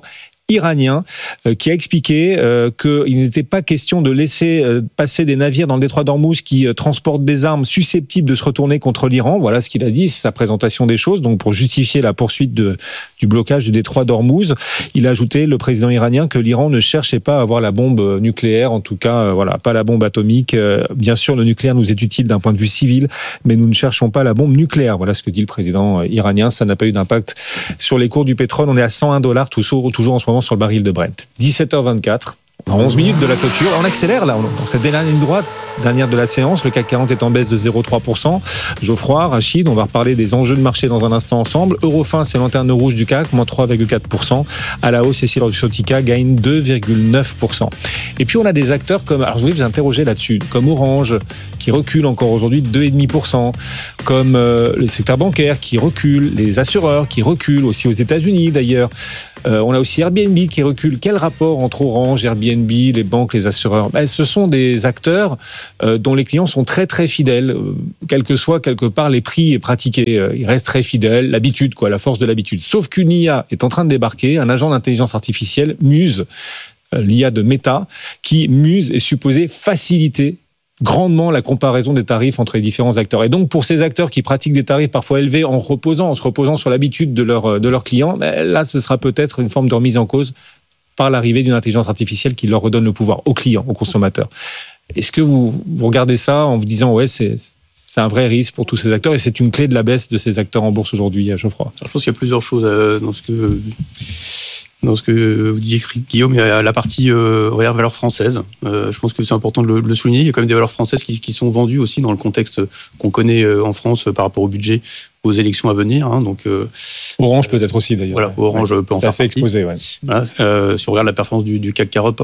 iranien qui a expliqué qu'il n'était pas question de laisser passer des navires dans le détroit d'Ormuz qui transportent des armes susceptibles de se retourner contre l'Iran. Voilà ce qu'il a dit, c'est sa présentation des choses. Donc pour justifier la poursuite du blocage du détroit d'Ormuz, il a ajouté, le président iranien, que l'Iran ne cherchait pas à avoir la bombe nucléaire, en tout cas pas la bombe atomique. Bien sûr, le nucléaire nous est utile d'un point de vue civil, mais nous ne cherchons pas la bombe nucléaire. Voilà ce que dit le président iranien. Ça n'a pas eu d'impact sur les cours du pétrole. On est à $101 toujours en ce moment sur le baril de Brent. 17h24. À 11 minutes de la clôture, on accélère là, dans cette dernière ligne droite, dernière de la séance, le CAC 40 est en baisse de 0,3%. Geoffroy, Rachid, on va reparler des enjeux de marché dans un instant ensemble. Eurofin, c'est lanterne rouge du CAC, moins 3,4%. À la hausse, Cécile Ordusotica gagne 2,9%. Et puis on a des acteurs comme, alors je voulais vous interroger là-dessus, comme Orange, qui recule encore aujourd'hui de 2,5%, comme le secteur bancaire qui recule, les assureurs qui reculent, aussi aux États-Unis d'ailleurs. On a aussi Airbnb qui recule. Quel rapport entre Orange, Airbnb, les banques, les assureurs ? Ce sont des acteurs dont les clients sont très très fidèles, quel que soit quelque part les prix pratiqués. Ils restent très fidèles, l'habitude, la force de l'habitude. Sauf qu'une IA est en train de débarquer, un agent d'intelligence artificielle, Muse, l'IA de Meta, qui Muse est supposé faciliter grandement la comparaison des tarifs entre les différents acteurs. Et donc, pour ces acteurs qui pratiquent des tarifs parfois élevés en se reposant sur l'habitude de leurs clients, là, ce sera peut-être une forme de remise en cause par l'arrivée d'une intelligence artificielle qui leur redonne le pouvoir aux clients, aux consommateurs. Est-ce que vous regardez ça en vous disant, ouais, c'est un vrai risque pour tous ces acteurs et c'est une clé de la baisse de ces acteurs en bourse aujourd'hui, Geoffroy ? Je pense qu'il y a plusieurs choses dans ce que vous dites, Guillaume, il y a la partie valeurs françaises. Je pense que c'est important de le souligner. Il y a quand même des valeurs françaises qui sont vendues aussi dans le contexte qu'on connaît en France par rapport au budget, aux élections à venir. Donc, Orange peut-être aussi d'ailleurs. Voilà, Orange peut en faire partie. C'est assez exposé, ouais. Voilà, si on regarde la performance du CAC 40,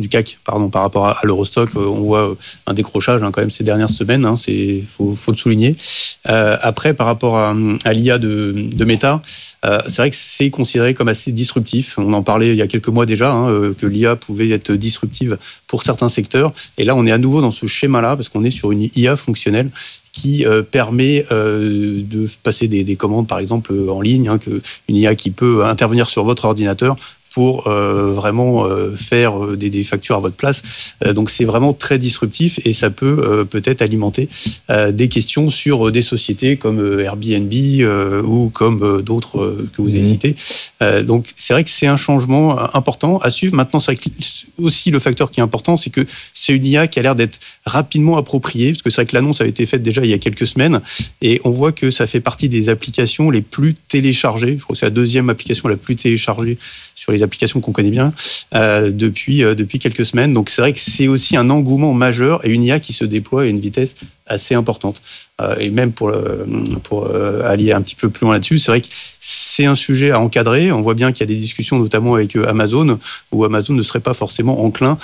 par rapport à l'Eurostock, on voit un décrochage quand même ces dernières semaines. Faut le souligner. Après, par rapport à l'IA de Meta, c'est vrai que c'est considéré comme assez disruptif. On en parlait il y a quelques mois déjà, que l'IA pouvait être disruptive pour certains secteurs. Et là, on est à nouveau dans ce schéma-là, parce qu'on est sur une IA fonctionnelle qui permet de passer des commandes, par exemple, en ligne, une IA qui peut intervenir sur votre ordinateur pour vraiment faire des factures à votre place. Donc c'est vraiment très disruptif et ça peut peut-être alimenter des questions sur des sociétés comme Airbnb ou comme d'autres que vous avez cités. Donc c'est vrai que c'est un changement important à suivre. Maintenant, c'est vrai que aussi le facteur qui est important, c'est que c'est une IA qui a l'air d'être rapidement appropriée, parce que c'est vrai que l'annonce avait été faite déjà il y a quelques semaines et on voit que ça fait partie des applications les plus téléchargées. Je crois que c'est la deuxième application la plus téléchargée sur les applications qu'on connaît bien depuis quelques semaines. Donc c'est vrai que c'est aussi un engouement majeur et une IA qui se déploie à une vitesse assez importante. Et même pour aller un petit peu plus loin là-dessus, c'est vrai que c'est un sujet à encadrer. On voit bien qu'il y a des discussions notamment avec Amazon, où Amazon ne serait pas forcément enclin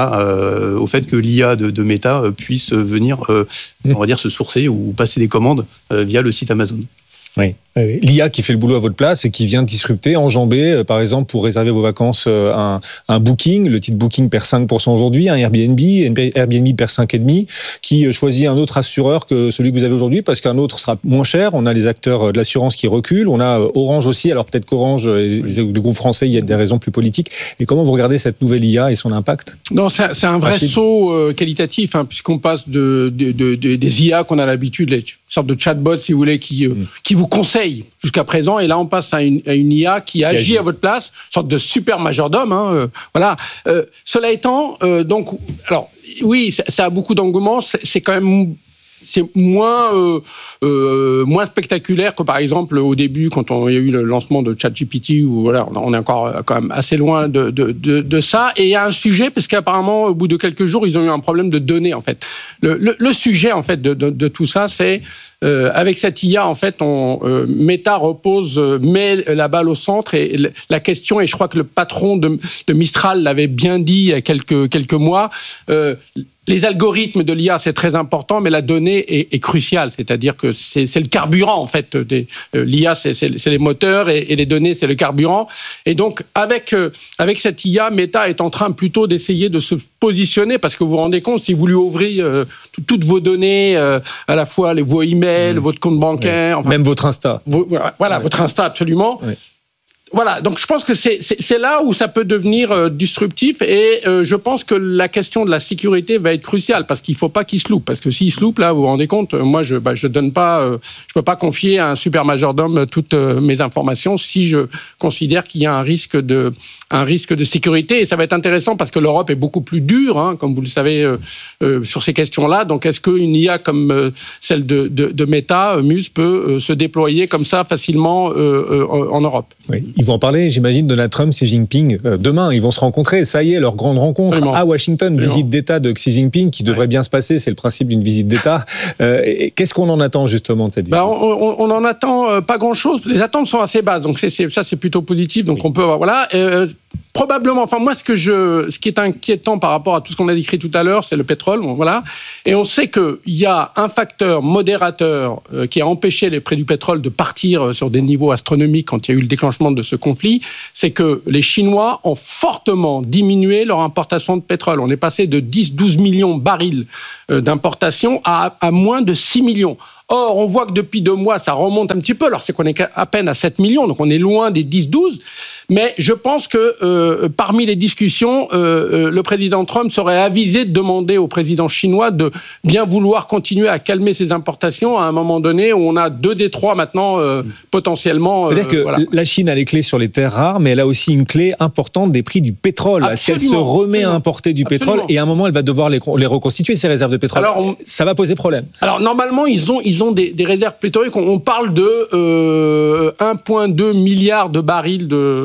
au fait que l'IA de Meta puisse venir, on va dire, se sourcer ou passer des commandes via le site Amazon. Oui. L'IA qui fait le boulot à votre place et qui vient disrupter, enjamber, par exemple, pour réserver vos vacances, un Booking. Le titre Booking perd 5% aujourd'hui, un Airbnb perd 5,5%, qui choisit un autre assureur que celui que vous avez aujourd'hui parce qu'un autre sera moins cher. On a les acteurs de l'assurance qui reculent. On a Orange aussi. Alors peut-être qu'Orange, les groupes français, il y a des raisons plus politiques. Et comment vous regardez cette nouvelle IA et son impact ? Non, c'est un vrai saut qualitatif, puisqu'on passe des IA qu'on a l'habitude, une sorte de chatbot, si vous voulez, qui vous conseille jusqu'à présent, et là on passe à une IA qui agit à votre place, une sorte de super majordome. Voilà. Cela étant, donc, alors oui, ça a beaucoup d'engouement. C'est quand même moins spectaculaire que par exemple au début quand il y a eu le lancement de ChatGPT où voilà, on est encore quand même assez loin de ça. Et il y a un sujet parce qu'apparemment au bout de quelques jours ils ont eu un problème de données en fait. Le sujet en fait de tout ça, c'est avec cette IA en fait Meta met la balle au centre et la question, et je crois que le patron de Mistral l'avait bien dit il y a quelques mois, les algorithmes de l'IA, c'est très important, mais la donnée est cruciale. C'est-à-dire que c'est le carburant, en fait. L'IA, c'est les moteurs et les données, c'est le carburant. Et donc, avec cette IA, Meta est en train plutôt d'essayer de se positionner, parce que vous vous rendez compte, si vous lui ouvrez toutes vos données, à la fois vos emails, votre compte bancaire... Enfin, même votre Insta. Votre Insta, absolument. Ouais. Voilà, donc je pense que c'est là où ça peut devenir disruptif et je pense que la question de la sécurité va être cruciale parce qu'il ne faut pas qu'il se loupe. Parce que s'il se loupe, là, vous vous rendez compte, moi, je donne pas, je peux pas confier à un super majordome toutes mes informations si je considère qu'il y a un risque de sécurité. Et ça va être intéressant parce que l'Europe est beaucoup plus dure, hein, comme vous le savez, sur ces questions-là. Donc, est-ce qu'une IA comme celle de Meta, Muse, peut se déployer comme ça facilement en Europe? Oui. Ils vont en parler, j'imagine, Donald Trump, Xi Jinping. Demain, ils vont se rencontrer. Ça y est, leur grande rencontre à Washington. Visite d'État de Xi Jinping qui devrait bien se passer. C'est le principe d'une visite d'État. Qu'est-ce qu'on en attend justement de cette visite? On en attend pas grand-chose. Les attentes sont assez basses. Donc ça, c'est plutôt positif. Donc on peut avoir... Voilà. Probablement, enfin moi, ce qui est inquiétant par rapport à tout ce qu'on a décrit tout à l'heure, c'est le pétrole, voilà. Et on sait qu'il y a un facteur modérateur qui a empêché les prix du pétrole de partir sur des niveaux astronomiques quand il y a eu le déclenchement de ce conflit, c'est que les Chinois ont fortement diminué leur importation de pétrole. On est passé de 10-12 millions de barils d'importation à moins de 6 millions. Or, on voit que depuis 2 mois, ça remonte un petit peu. Alors, c'est qu'on est à peine à 7 millions, donc on est loin des 10-12. Mais je pense que parmi les discussions, le président Trump serait avisé de demander au président chinois de bien vouloir continuer à calmer ses importations à un moment donné où on a 2 des 3 maintenant potentiellement. C'est-à-dire que la Chine a les clés sur les terres rares, mais elle a aussi une clé importante des prix du pétrole. Est-ce qu'elle se remet à importer du pétrole et à un moment, elle va devoir les reconstituer, ces réserves de pétrole? Alors, ça va poser problème. Alors, normalement, ils ont des réserves pléthoriques. On parle de 1,2 milliard de barils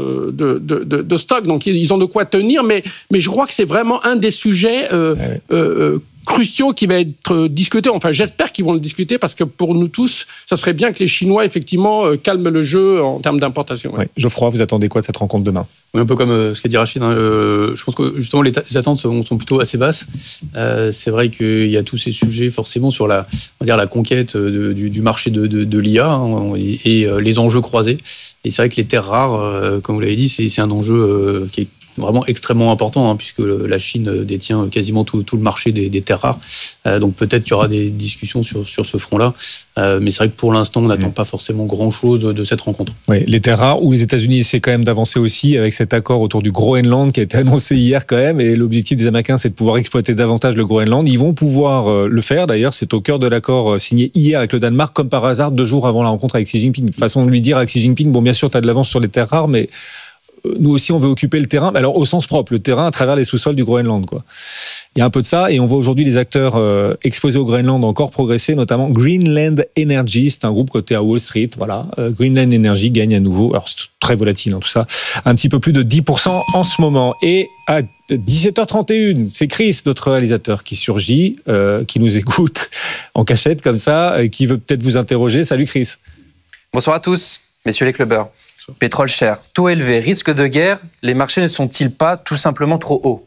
de stock. Donc, ils ont de quoi tenir. Mais je crois que c'est vraiment un des sujets cruciaux qui va être discuté. Enfin, j'espère qu'ils vont le discuter parce que pour nous tous, ça serait bien que les Chinois, effectivement, calment le jeu en termes d'importation. Ouais. Geoffroy, vous attendez quoi de cette rencontre demain? Oui, un peu comme ce qu'a dit Rachid. Hein, je pense que justement, les attentes sont plutôt assez basses. C'est vrai qu'il y a tous ces sujets forcément sur la conquête du marché de l'IA hein, et les enjeux croisés. Et c'est vrai que les terres rares, comme vous l'avez dit, c'est un enjeu qui est vraiment extrêmement important, hein, puisque la Chine détient quasiment tout le marché des terres rares. Donc peut-être qu'il y aura des discussions sur ce front-là. Mais c'est vrai que pour l'instant, on n'attend pas forcément grand-chose de cette rencontre. Oui, les terres rares, où les États-Unis essaient quand même d'avancer aussi avec cet accord autour du Groenland qui a été annoncé hier quand même. Et l'objectif des Américains, c'est de pouvoir exploiter davantage le Groenland. Ils vont pouvoir le faire. D'ailleurs, c'est au cœur de l'accord signé hier avec le Danemark, comme par hasard, 2 jours avant la rencontre avec Xi Jinping. Façon de lui dire à Xi Jinping, bon, bien sûr, tu as de l'avance sur les terres rares, mais nous aussi, on veut occuper le terrain. Alors, au sens propre, le terrain à travers les sous-sols du Groenland, quoi. Il y a un peu de ça, et on voit aujourd'hui les acteurs exposés au Groenland encore progresser, notamment Greenland Energy, c'est un groupe coté à Wall Street, voilà. Greenland Energy gagne à nouveau, alors c'est très volatile, hein, tout ça, un petit peu plus de 10% en ce moment. Et à 17h31, c'est Chris, notre réalisateur, qui surgit, qui nous écoute en cachette comme ça, qui veut peut-être vous interroger. Salut Chris. Bonsoir à tous, messieurs les clubbers. Pétrole cher, taux élevé, risque de guerre, les marchés ne sont-ils pas tout simplement trop hauts?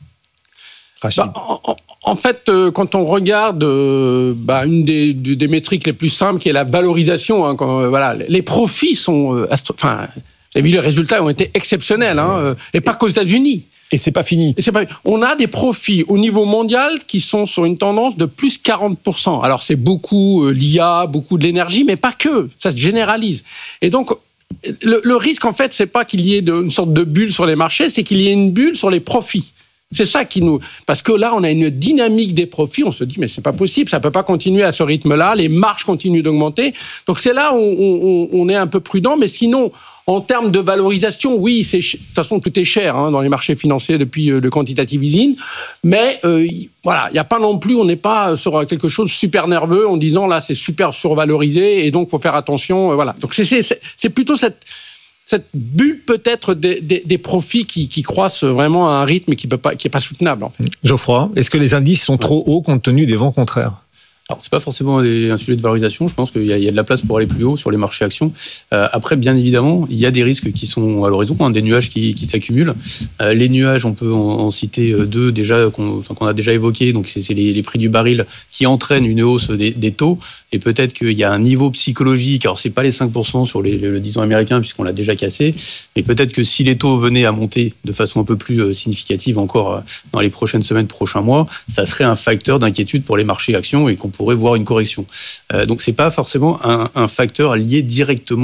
En fait, quand on regarde une des métriques les plus simples, qui est la valorisation, hein, voilà, les profits sont... vous avez vu, les résultats ont été exceptionnels, hein, et pas qu'aux États-Unis. Et c'est pas fini. On a des profits au niveau mondial qui sont sur une tendance de plus 40%. Alors, c'est beaucoup l'IA, beaucoup de l'énergie, mais pas que. Ça se généralise. Et donc... Le risque, en fait, c'est pas qu'il y ait une sorte de bulle sur les marchés, c'est qu'il y ait une bulle sur les profits. C'est ça qui nous... Parce que là, on a une dynamique des profits, on se dit, mais c'est pas possible, ça peut pas continuer à ce rythme-là, les marges continuent d'augmenter. Donc c'est là où on est un peu prudent, mais sinon... En termes de valorisation, oui, de toute façon, tout est cher hein, dans les marchés financiers depuis le quantitative easing. Mais voilà, il n'y a pas non plus, on n'est pas sur quelque chose de super nerveux en disant là, c'est super survalorisé et donc il faut faire attention. Voilà. Donc c'est plutôt cette bulle peut-être des profits qui croissent vraiment à un rythme qui n'est pas soutenable. En fait. Geoffroy, est-ce que les indices sont trop hauts compte tenu des vents contraires? Alors, c'est pas forcément un sujet de valorisation. Je pense qu'il y a de la place pour aller plus haut sur les marchés actions. Après, bien évidemment, il y a des risques qui sont à l'horizon, hein, des nuages qui s'accumulent. Les nuages, on peut en citer 2 déjà qu'on a déjà évoqués. Donc, c'est les prix du baril qui entraînent une hausse des taux. Et peut-être qu'il y a un niveau psychologique. Alors, c'est pas les 5% sur le 10 ans américain puisqu'on l'a déjà cassé. Mais peut-être que si les taux venaient à monter de façon un peu plus significative encore dans les prochaines semaines, prochains mois, ça serait un facteur d'inquiétude pour les marchés actions et qu'on pourrait voir une correction. Donc c'est pas forcément un facteur lié directement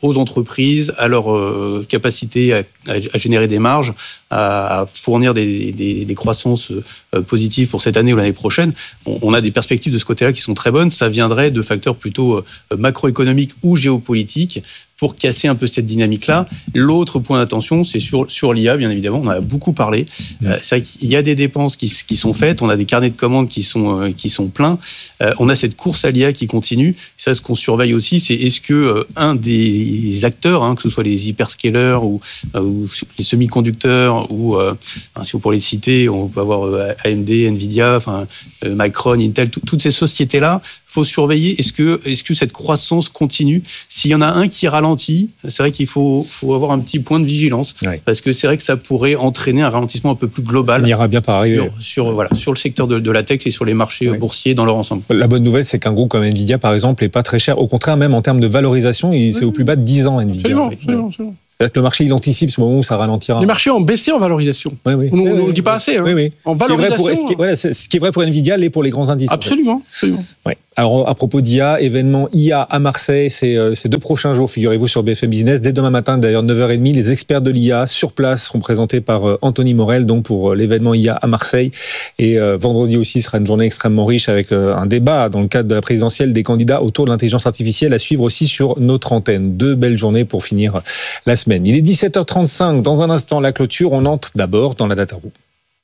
aux entreprises, à leur capacité à générer des marges, à fournir des croissances positives pour cette année ou l'année prochaine. On a des perspectives de ce côté-là qui sont très bonnes. Ça viendrait de facteurs plutôt macroéconomiques ou géopolitiques pour casser un peu cette dynamique-là. L'autre point d'attention, c'est sur l'IA, bien évidemment. On en a beaucoup parlé. C'est vrai qu'il y a des dépenses qui sont faites. On a des carnets de commandes qui sont pleins. On a cette course à l'IA qui continue. Ça, ce qu'on surveille aussi, c'est est-ce que un des acteurs, que ce soit les hyperscalers ou les semi-conducteurs, ou si pour les citer, on peut avoir AMD, Nvidia, Micron, Intel, toutes ces sociétés-là. Faut surveiller, est-ce que cette croissance continue? S'il y en a un qui ralentit, c'est vrai qu'il faut avoir un petit point de vigilance, parce que c'est vrai que ça pourrait entraîner un ralentissement un peu plus global. On ira bien par arriver. Sur le secteur de la tech et sur les marchés boursiers dans leur ensemble. La bonne nouvelle, c'est qu'un groupe comme Nvidia, par exemple, n'est pas très cher. Au contraire, même en termes de valorisation, c'est au plus bas de 10 ans, Nvidia. Absolument. Le marché, il anticipe ce moment où ça ralentira. Les marchés ont baissé en valorisation. On ne le dit pas assez. En valorisation. Ce qui est vrai pour Nvidia, l'est pour les grands indices. Absolument. Alors, à propos d'IA, événement IA à Marseille, c'est ces 2 prochains jours, figurez-vous, sur BFM Business. Dès demain matin, d'ailleurs, 9h30, les experts de l'IA sur place seront présentés par Anthony Morel, donc pour l'événement IA à Marseille. Et vendredi aussi sera une journée extrêmement riche avec un débat dans le cadre de la présidentielle des candidats autour de l'intelligence artificielle à suivre aussi sur notre antenne. 2 belles journées pour finir la semaine. Il est 17h35. Dans un instant, la clôture. On entre d'abord dans la data room.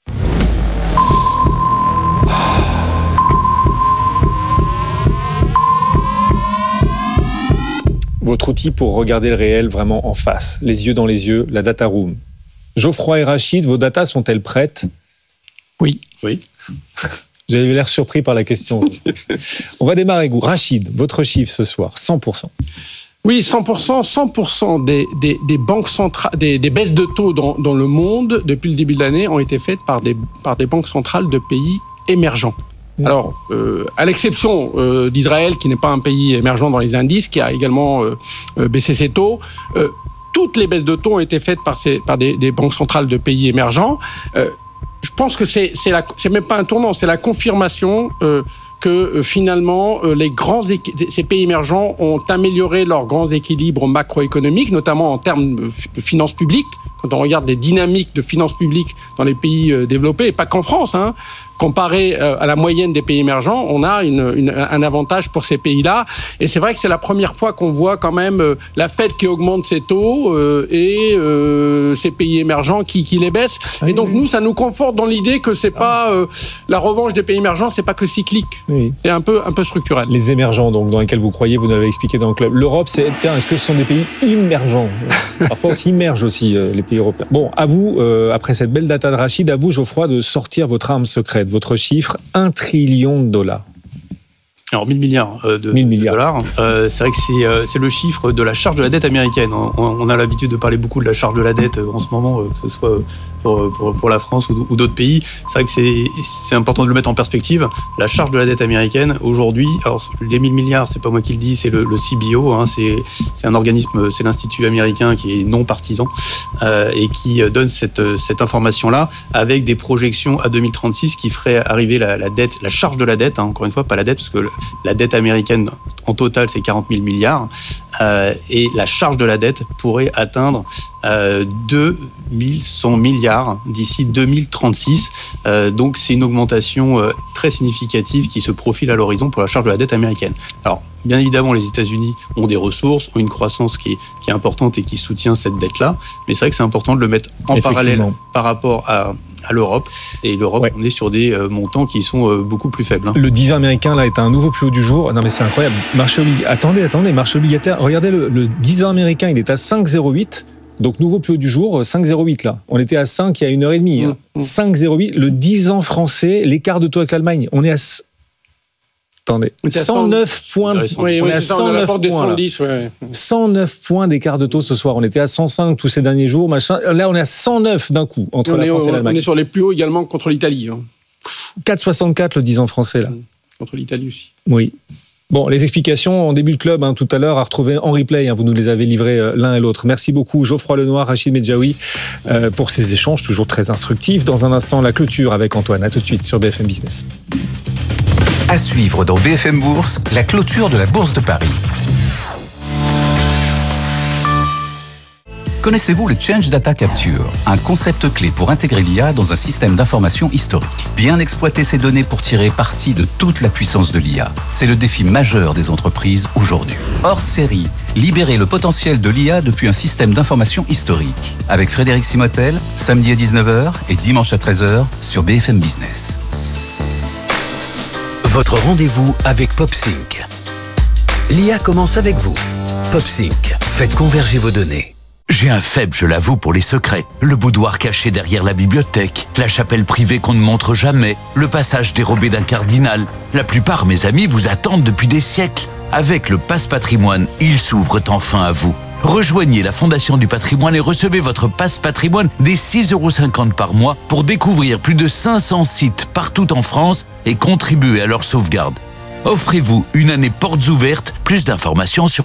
Votre outil pour regarder le réel vraiment en face, les yeux dans les yeux, la data room. Geoffroy et Rachid, vos datas sont-elles prêtes? Oui. Vous avez l'air surpris par la question. On va démarrer avec vous. Rachid, votre chiffre ce soir, 100%. Oui, 100% des banques centrales, des baisses de taux dans le monde depuis le début de l'année ont été faites par des banques centrales de pays émergents. Alors, à l'exception d'Israël, qui n'est pas un pays émergent dans les indices, qui a également baissé ses taux, toutes les baisses de taux ont été faites par des banques centrales de pays émergents. Je pense que c'est même pas un tournant, c'est la confirmation que finalement ces pays émergents ont amélioré leurs grands équilibres macroéconomiques, notamment en termes de finances publiques. Quand on regarde les dynamiques de finances publiques dans les pays développés, et pas qu'en France, comparé à la moyenne des pays émergents, on a un avantage pour ces pays-là. Et c'est vrai que c'est la première fois qu'on voit quand même la Fed qui augmente ses taux et ces pays émergents qui les baissent. Et donc nous, ça nous conforte dans l'idée que c'est pas la revanche des pays émergents, c'est pas que cyclique. C'est un peu structurel. Les émergents, donc dans lesquels vous croyez, vous nous l'avez expliqué dans le club. L'Europe, est-ce que ce sont des pays immergents? Parfois on s'immerge aussi les pays européens. Bon, à vous, après cette belle data de Rachid, à vous, Geoffroy, de sortir votre arme secrète. Votre chiffre, $1 trillion. Alors 1000 milliards de dollars. C'est vrai que c'est le chiffre de la charge de la dette américaine. On a l'habitude de parler beaucoup de la charge de la dette en ce moment, que ce soit pour la France ou d'autres pays. C'est vrai que c'est important de le mettre en perspective. La charge de la dette américaine aujourd'hui, alors les 1000 milliards, c'est pas moi qui le dis, c'est le CBO, c'est un organisme, c'est l'Institut américain qui est non partisan et qui donne cette information-là avec des projections à 2036 qui ferait arriver la dette, la charge de la dette, encore une fois, pas la dette, parce que la dette américaine en total c'est 40 000 milliards et la charge de la dette pourrait atteindre 2100 milliards d'ici 2036. Donc c'est une augmentation très significative qui se profile à l'horizon pour la charge de la dette américaine. Alors bien évidemment, les États-Unis ont des ressources, ont une croissance qui est importante et qui soutient cette dette-là, mais c'est vrai que c'est important de le mettre en parallèle par rapport à l'Europe. Et l'Europe, on est sur des montants qui sont beaucoup plus faibles. Le 10 ans américain, là, est à un nouveau plus haut du jour. Non, mais c'est incroyable. Marché obligataire. Attendez, marché obligataire. Regardez, le 10 ans américain, il est à 5,08. Donc, nouveau plus haut du jour, 5,08 là. On était à 5 il y a 1h30. 5,08. Le 10 ans français, l'écart de taux avec l'Allemagne, on est à... Attendez, 109 points. On est à 109 points. 109 points d'écart de taux ce soir. On était à 105 tous ces derniers jours. Là, on est à 109 d'un coup entre la France et l'Allemagne. On est sur les plus hauts également contre l'Italie. 4,64 le 10 ans français là. Contre l'Italie aussi. Oui. Bon, les explications en début de club, tout à l'heure, à retrouver en replay. Vous nous les avez livrées l'un et l'autre. Merci beaucoup, Geoffroy Lenoir, Rachid Medjaoui, pour ces échanges toujours très instructifs. Dans un instant, la clôture avec Antoine. À tout de suite sur BFM Business. À suivre dans BFM Bourse, la clôture de la Bourse de Paris. Connaissez-vous le Change Data Capture, un concept clé pour intégrer l'IA dans un système d'information historique? Bien exploiter ces données pour tirer parti de toute la puissance de l'IA. C'est le défi majeur des entreprises aujourd'hui. Hors série, libérer le potentiel de l'IA depuis un système d'information historique. Avec Frédéric Simotel, samedi à 19h et dimanche à 13h sur BFM Business. Votre rendez-vous avec PopSync. L'IA commence avec vous. PopSync, faites converger vos données. J'ai un faible, je l'avoue, pour les secrets. Le boudoir caché derrière la bibliothèque, la chapelle privée qu'on ne montre jamais, le passage dérobé d'un cardinal. La plupart, mes amis, vous attendent depuis des siècles. Avec le Pass Patrimoine, ils s'ouvrent enfin à vous. Rejoignez la Fondation du Patrimoine et recevez votre Pass Patrimoine dès 6,50 € par mois pour découvrir plus de 500 sites partout en France et contribuer à leur sauvegarde. Offrez-vous une année portes ouvertes. Plus d'informations sur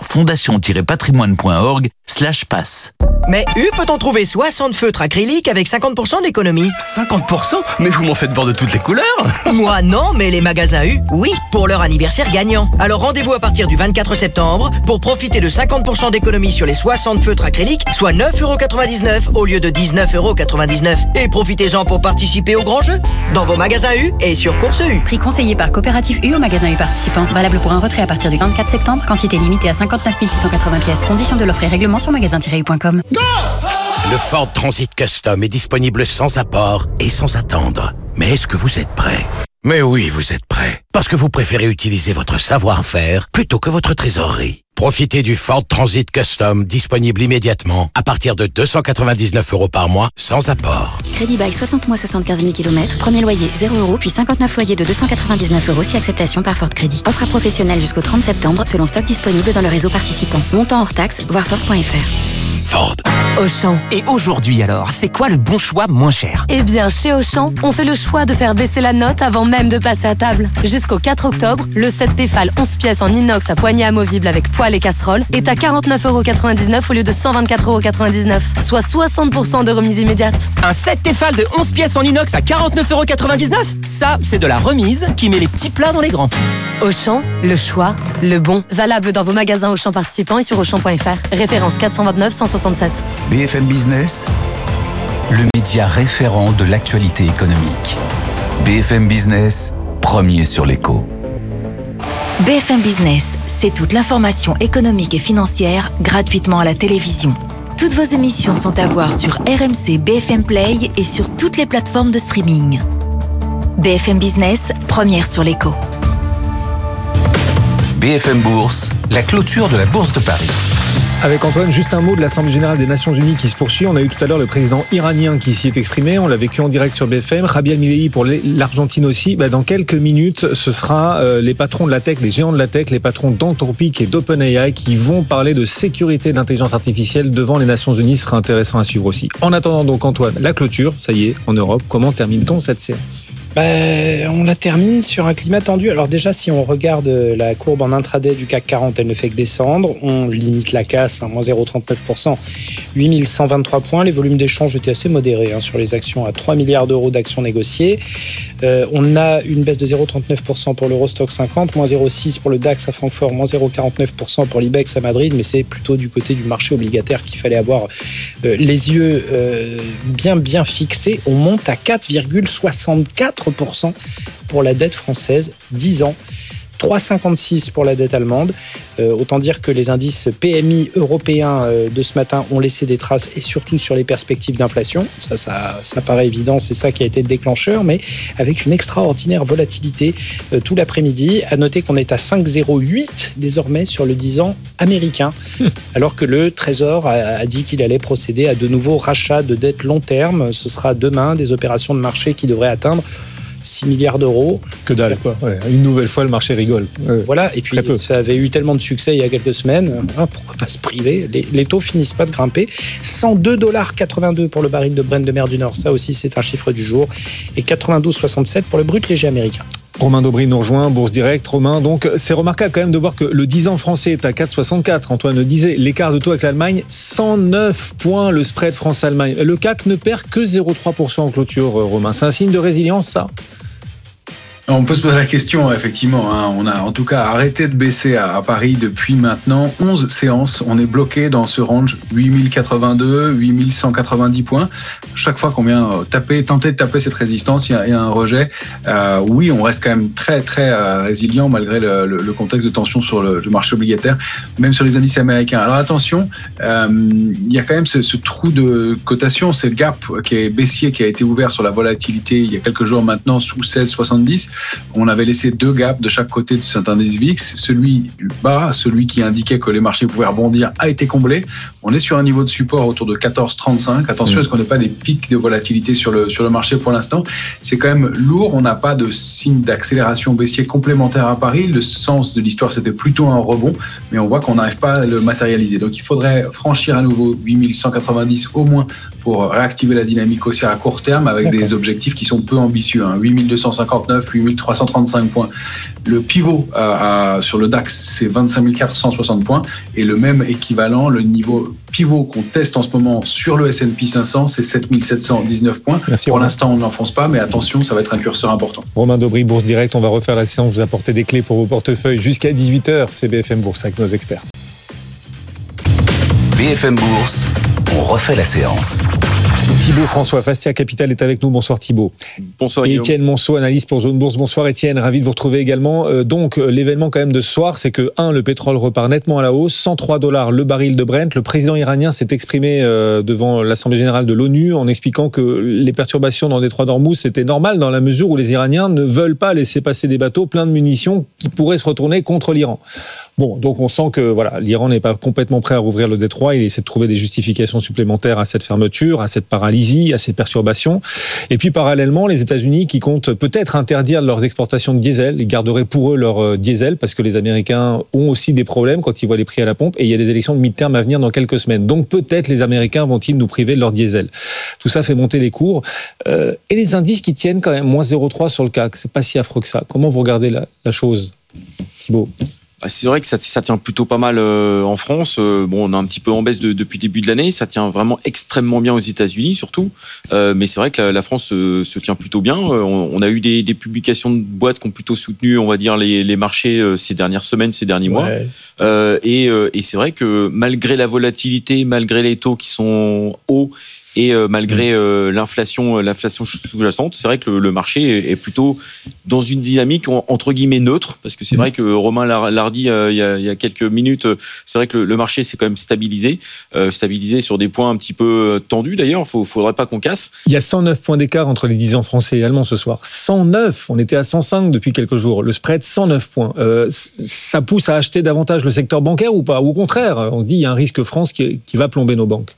fondation-patrimoine.org/pass. Mais peut-on trouver 60 feutres acryliques avec 50% d'économie? 50%? Mais vous m'en faites voir de toutes les couleurs. Moi non, mais les magasins U, oui, pour leur anniversaire gagnant. Alors rendez-vous à partir du 24 septembre pour profiter de 50% d'économie sur les 60 feutres acryliques, soit 9,99 € au lieu de 19,99 €. Et profitez-en pour participer au grand jeu dans vos magasins U et sur Course U. Prix conseillé par Coopérative U au magasin U participant. Valable pour un retrait à partir du 24 septembre. Quantité limitée à 59 680 pièces. Conditions de l'offre et règlement sur magasin-u.com. Le Ford Transit Custom est disponible sans apport et sans attendre. Mais est-ce que vous êtes prêt? Mais oui, vous êtes prêt. Parce que vous préférez utiliser votre savoir-faire plutôt que votre trésorerie. Profitez du Ford Transit Custom disponible immédiatement à partir de 299 € par mois sans apport. Crédit bail 60 mois 75 000 km. Premier loyer 0 € puis 59 loyers de 299 € si acceptation par Ford Crédit. Offre à professionnels jusqu'au 30 septembre selon stock disponible dans le réseau participant. Montant hors taxe, voir Ford.fr. Ford. Auchan. Et aujourd'hui alors, c'est quoi le bon choix moins cher? Eh bien, chez Auchan, on fait le choix de faire baisser la note avant même de passer à table. Jusqu'au 4 octobre, le set Tefal 11 pièces en inox à poignée amovible avec poêle et casserole est à 49,99 € au lieu de 124,99 €, soit 60% de remise immédiate. Un set Tefal de 11 pièces en inox à 49,99 €? Ça, c'est de la remise qui met les petits plats dans les grands. Auchan, le choix, le bon. Valable dans vos magasins Auchan participants et sur Auchan.fr. Référence 429 167. BFM Business, le média référent de l'actualité économique. BFM Business, premier sur l'écho. BFM Business, c'est toute l'information économique et financière gratuitement à la télévision. Toutes vos émissions sont à voir sur RMC, BFM Play et sur toutes les plateformes de streaming. BFM Business, première sur l'écho. BFM Bourse, la clôture de la Bourse de Paris. Avec Antoine, juste un mot de l'Assemblée Générale des Nations Unies qui se poursuit. On a eu tout à l'heure le président iranien qui s'y est exprimé. On l'a vécu en direct sur BFM. Rabia Milei pour l'Argentine aussi. Dans quelques minutes, ce sera les patrons de la tech, les géants de la tech, les patrons d'Anthropic et d'OpenAI qui vont parler de sécurité de l'intelligence artificielle devant les Nations Unies. Ce sera intéressant à suivre aussi. En attendant donc Antoine, la clôture, ça y est, en Europe. Comment termine-t-on cette séance ? On la termine sur un climat tendu. Alors déjà, si on regarde la courbe en intraday du CAC 40, elle ne fait que descendre. On limite la casse, moins 0,39%, 8123 points. Les volumes d'échange étaient assez modérés sur les actions à 3 milliards d'euros d'actions négociées. On a une baisse de 0,39% pour l'Eurostock 50, moins 0,6% pour le DAX à Francfort, moins 0,49% pour l'IBEX à Madrid, mais c'est plutôt du côté du marché obligataire qu'il fallait avoir les yeux bien fixés. On monte à 4,64% pour la dette française, 10 ans. 3,56 pour la dette allemande. Autant dire que les indices PMI européens de ce matin ont laissé des traces et surtout sur les perspectives d'inflation. Ça paraît évident, c'est ça qui a été le déclencheur, mais avec une extraordinaire volatilité tout l'après-midi. À noter qu'on est à 5,08 désormais sur le 10 ans américain, alors que le Trésor a dit qu'il allait procéder à de nouveaux rachats de dettes long terme. Ce sera demain des opérations de marché qui devraient atteindre 6 milliards d'euros. Que dalle, quoi. Ouais, une nouvelle fois, le marché rigole. Voilà, et puis ça avait eu tellement de succès il y a quelques semaines. Pourquoi pas se priver ? Les taux finissent pas de grimper. 102,82 $ pour le baril de Brent de mer du Nord. Ça aussi, c'est un chiffre du jour. Et 92,67 pour le brut léger américain. Romain Daubry nous rejoint, Bourse Direct. Romain, donc c'est remarquable quand même de voir que le 10 ans français est à 4,64. Antoine le disait, l'écart de taux avec l'Allemagne, 109 points le spread France-Allemagne. Le CAC ne perd que 0,3% en clôture, Romain. C'est un signe de résilience, ça ? On peut se poser la question, effectivement. On a en tout cas arrêté de baisser à Paris depuis maintenant 11 séances. On est bloqué dans ce range 8082, 8190 points. Chaque fois qu'on vient tenter de taper cette résistance, il y a un rejet. Oui, on reste quand même très très résilient malgré le contexte de tension sur le marché obligataire, même sur les indices américains. Alors attention, il y a quand même ce trou de cotation, c'est le gap qui est baissier qui a été ouvert sur la volatilité il y a quelques jours maintenant sous 16,70. On avait laissé 2 gaps de chaque côté de cet indice VIX. Celui bas, celui qui indiquait que les marchés pouvaient rebondir, a été comblé. On est sur un niveau de support autour de 14,35. Attention, est-ce qu'on n'a pas des pics de volatilité sur le marché pour l'instant? C'est quand même lourd. On n'a pas de signe d'accélération baissier complémentaire à Paris. Le sens de l'histoire, c'était plutôt un rebond, mais on voit qu'on n'arrive pas à le matérialiser. Donc il faudrait franchir à nouveau 8190 au moins pour réactiver la dynamique haussière à court terme avec des objectifs qui sont peu ambitieux. 8259, 8335 points. Le pivot sur le DAX, c'est 25 460 points. Et le même équivalent, le niveau pivot qu'on teste en ce moment sur le S&P 500, c'est 7719 points. Merci, pour Romain. l'instant, on n'enfonce pas, mais attention, ça va être un curseur important. Romain Daubry, Bourse Direct, on va refaire la séance, vous apporter des clés pour vos portefeuilles jusqu'à 18h. C'est BFM Bourse avec nos experts. BFM Bourse, on refait la séance. Thibaut François, Fastia Capital est avec nous. Bonsoir Thibaut. Bonsoir Et Guillaume. Étienne Monceau, analyste pour Zone Bourse. Bonsoir Étienne, ravi de vous retrouver également. Donc l'événement quand même de ce soir, c'est que le pétrole repart nettement à la hausse, $103 le baril de Brent. Le président iranien s'est exprimé devant l'Assemblée générale de l'ONU en expliquant que les perturbations dans le détroit d'Ormuz c'était normal dans la mesure où les Iraniens ne veulent pas laisser passer des bateaux pleins de munitions qui pourraient se retourner contre l'Iran. Bon, donc on sent que voilà, l'Iran n'est pas complètement prêt à rouvrir le détroit. Il essaie de trouver des justifications supplémentaires à cette fermeture, à cette paralysie, à ces perturbations. Et puis parallèlement, les États-Unis qui comptent peut-être interdire leurs exportations de diesel, ils garderaient pour eux leur diesel parce que les Américains ont aussi des problèmes quand ils voient les prix à la pompe. Et il y a des élections de mi-terme à venir dans quelques semaines. Donc peut-être les Américains vont-ils nous priver de leur diesel. Tout ça fait monter les cours. Et les indices qui tiennent quand même moins 0,3 sur le CAC, c'est pas si affreux que ça. Comment vous regardez la chose, Thibaut? C'est vrai que ça tient plutôt pas mal en France. Bon, on est un petit peu en baisse depuis le début de l'année. Ça tient vraiment extrêmement bien aux États-Unis, surtout. Mais c'est vrai que la France se tient plutôt bien. On a eu des publications de boîtes qui ont plutôt soutenu, on va dire, les marchés ces dernières semaines, ces derniers mois. Et c'est vrai que malgré la volatilité, malgré les taux qui sont hauts, et malgré l'inflation sous-jacente, c'est vrai que le marché est plutôt dans une dynamique entre guillemets neutre, parce que c'est vrai que Romain l'a dit il y a quelques minutes, c'est vrai que le marché s'est quand même stabilisé sur des points un petit peu tendus d'ailleurs, faudrait pas qu'on casse. Il y a 109 points d'écart entre les 10 ans français et allemands ce soir. 109, on était à 105 depuis quelques jours. Le spread, 109 points. Ça pousse à acheter davantage le secteur bancaire ou pas? Ou au contraire, on se dit il y a un risque France qui va plomber nos banques.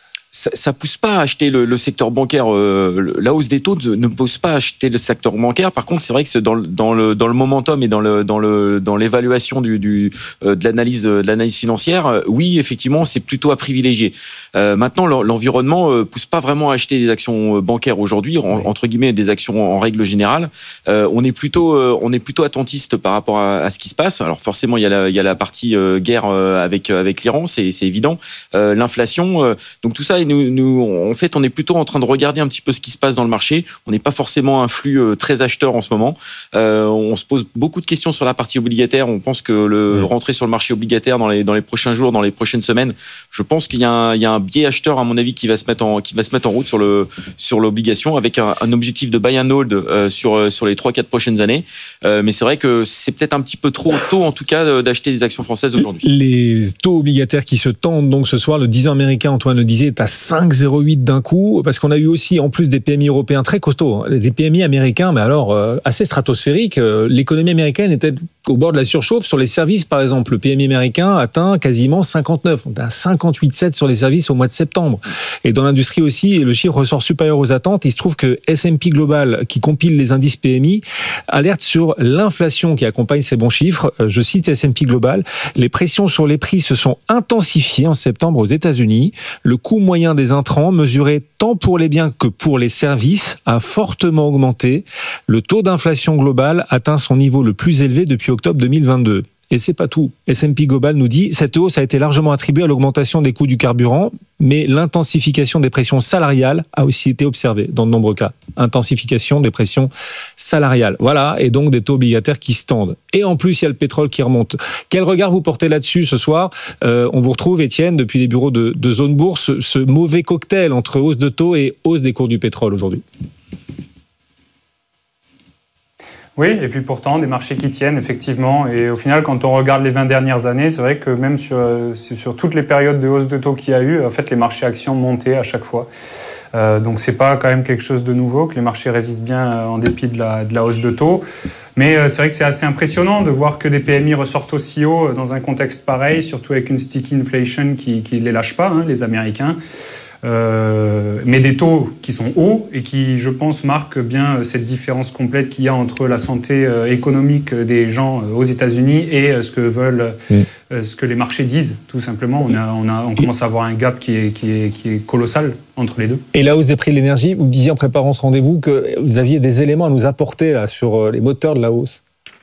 Ça pousse pas à acheter le secteur bancaire. La hausse des taux ne pousse pas à acheter le secteur bancaire. Par contre, c'est vrai que c'est dans le momentum et dans l'évaluation de l'analyse financière. Oui, effectivement, c'est plutôt à privilégier. Maintenant, l'environnement pousse pas vraiment à acheter des actions bancaires aujourd'hui, entre guillemets, des actions en règle générale. On est plutôt attentiste par rapport à ce qui se passe. Alors forcément, il y a la partie guerre avec l'Iran, c'est évident. L'inflation, donc tout ça. Nous, en fait, on est plutôt en train de regarder un petit peu ce qui se passe dans le marché. On n'est pas forcément un flux très acheteur en ce moment. On se pose beaucoup de questions sur la partie obligataire. On pense que rentrer sur le marché obligataire dans les prochains jours, dans les prochaines semaines, je pense qu'il y a un biais acheteur, à mon avis, qui va se mettre en route sur l'obligation avec un objectif de buy and hold sur les 3-4 prochaines années. Mais c'est vrai que c'est peut-être un petit peu trop tôt, en tout cas, d'acheter des actions françaises aujourd'hui. Les taux obligataires qui se tendent donc ce soir, le 10 ans américain, Antoine le disait, est à 5,08 d'un coup, parce qu'on a eu aussi, en plus des PMI européens très costauds, des PMI américains, mais alors assez stratosphériques. L'économie américaine était au bord de la surchauffe. Sur les services, par exemple, le PMI américain atteint quasiment 59. On est à 58,7 sur les services au mois de septembre. Et dans l'industrie aussi, le chiffre ressort supérieur aux attentes. Il se trouve que S&P Global, qui compile les indices PMI, alerte sur l'inflation qui accompagne ces bons chiffres. Je cite S&P Global. Les pressions sur les prix se sont intensifiées en septembre aux États-Unis. Le coût moyen des intrants, mesuré tant pour les biens que pour les services, a fortement augmenté. Le taux d'inflation globale atteint son niveau le plus élevé depuis octobre 2022. Et c'est pas tout. S&P Global nous dit cette hausse a été largement attribuée à l'augmentation des coûts du carburant, mais l'intensification des pressions salariales a aussi été observée dans de nombreux cas. Intensification des pressions salariales. Voilà, et donc des taux obligataires qui se tendent. Et en plus, il y a le pétrole qui remonte. Quel regard vous portez là-dessus ce soir ? On vous retrouve, Étienne, depuis les bureaux de Zone Bourse, ce mauvais cocktail entre hausse de taux et hausse des cours du pétrole aujourd'hui. Oui, et puis pourtant, des marchés qui tiennent, effectivement. Et au final, quand on regarde les 20 dernières années, c'est vrai que même sur toutes les périodes de hausse de taux qu'il y a eu, en fait, les marchés actions montaient à chaque fois. Donc, c'est pas quand même quelque chose de nouveau, que les marchés résistent bien en dépit de la hausse de taux. Mais c'est vrai que c'est assez impressionnant de voir que des PMI ressortent aussi haut dans un contexte pareil, surtout avec une sticky inflation qui les lâche pas, les Américains. Mais des taux qui sont hauts et qui, je pense, marquent bien cette différence complète qu'il y a entre la santé économique des gens aux États-Unis et ce que les marchés disent, tout simplement. On commence à avoir un gap qui est colossal entre les deux. Et la hausse des prix de l'énergie, vous disiez en préparant ce rendez-vous que vous aviez des éléments à nous apporter là, sur les moteurs de la hausse.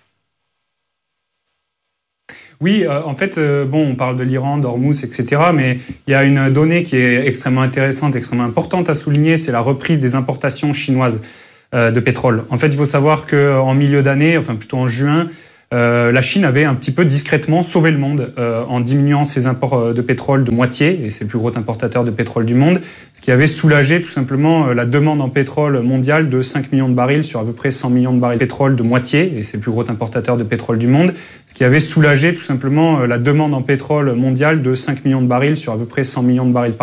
Oui, en fait, on parle de l'Iran, d'Ormuz, etc., mais il y a une donnée qui est extrêmement intéressante, extrêmement importante à souligner, c'est la reprise des importations chinoises de pétrole. En fait, il faut savoir qu'en milieu d'année, enfin plutôt en juin, la Chine avait un petit peu discrètement sauvé le monde en diminuant ses imports de pétrole de moitié, et c'est le plus gros importateur de pétrole du monde, ce qui avait soulagé tout simplement la demande en pétrole mondiale de 5 millions de barils sur à peu près 100 millions de barils de pétrole de moitié, et c'est le plus gros importateur de pétrole du monde, ce qui avait soulagé tout simplement la demande en pétrole mondiale de 5 millions de barils sur à peu près 100 millions de barils par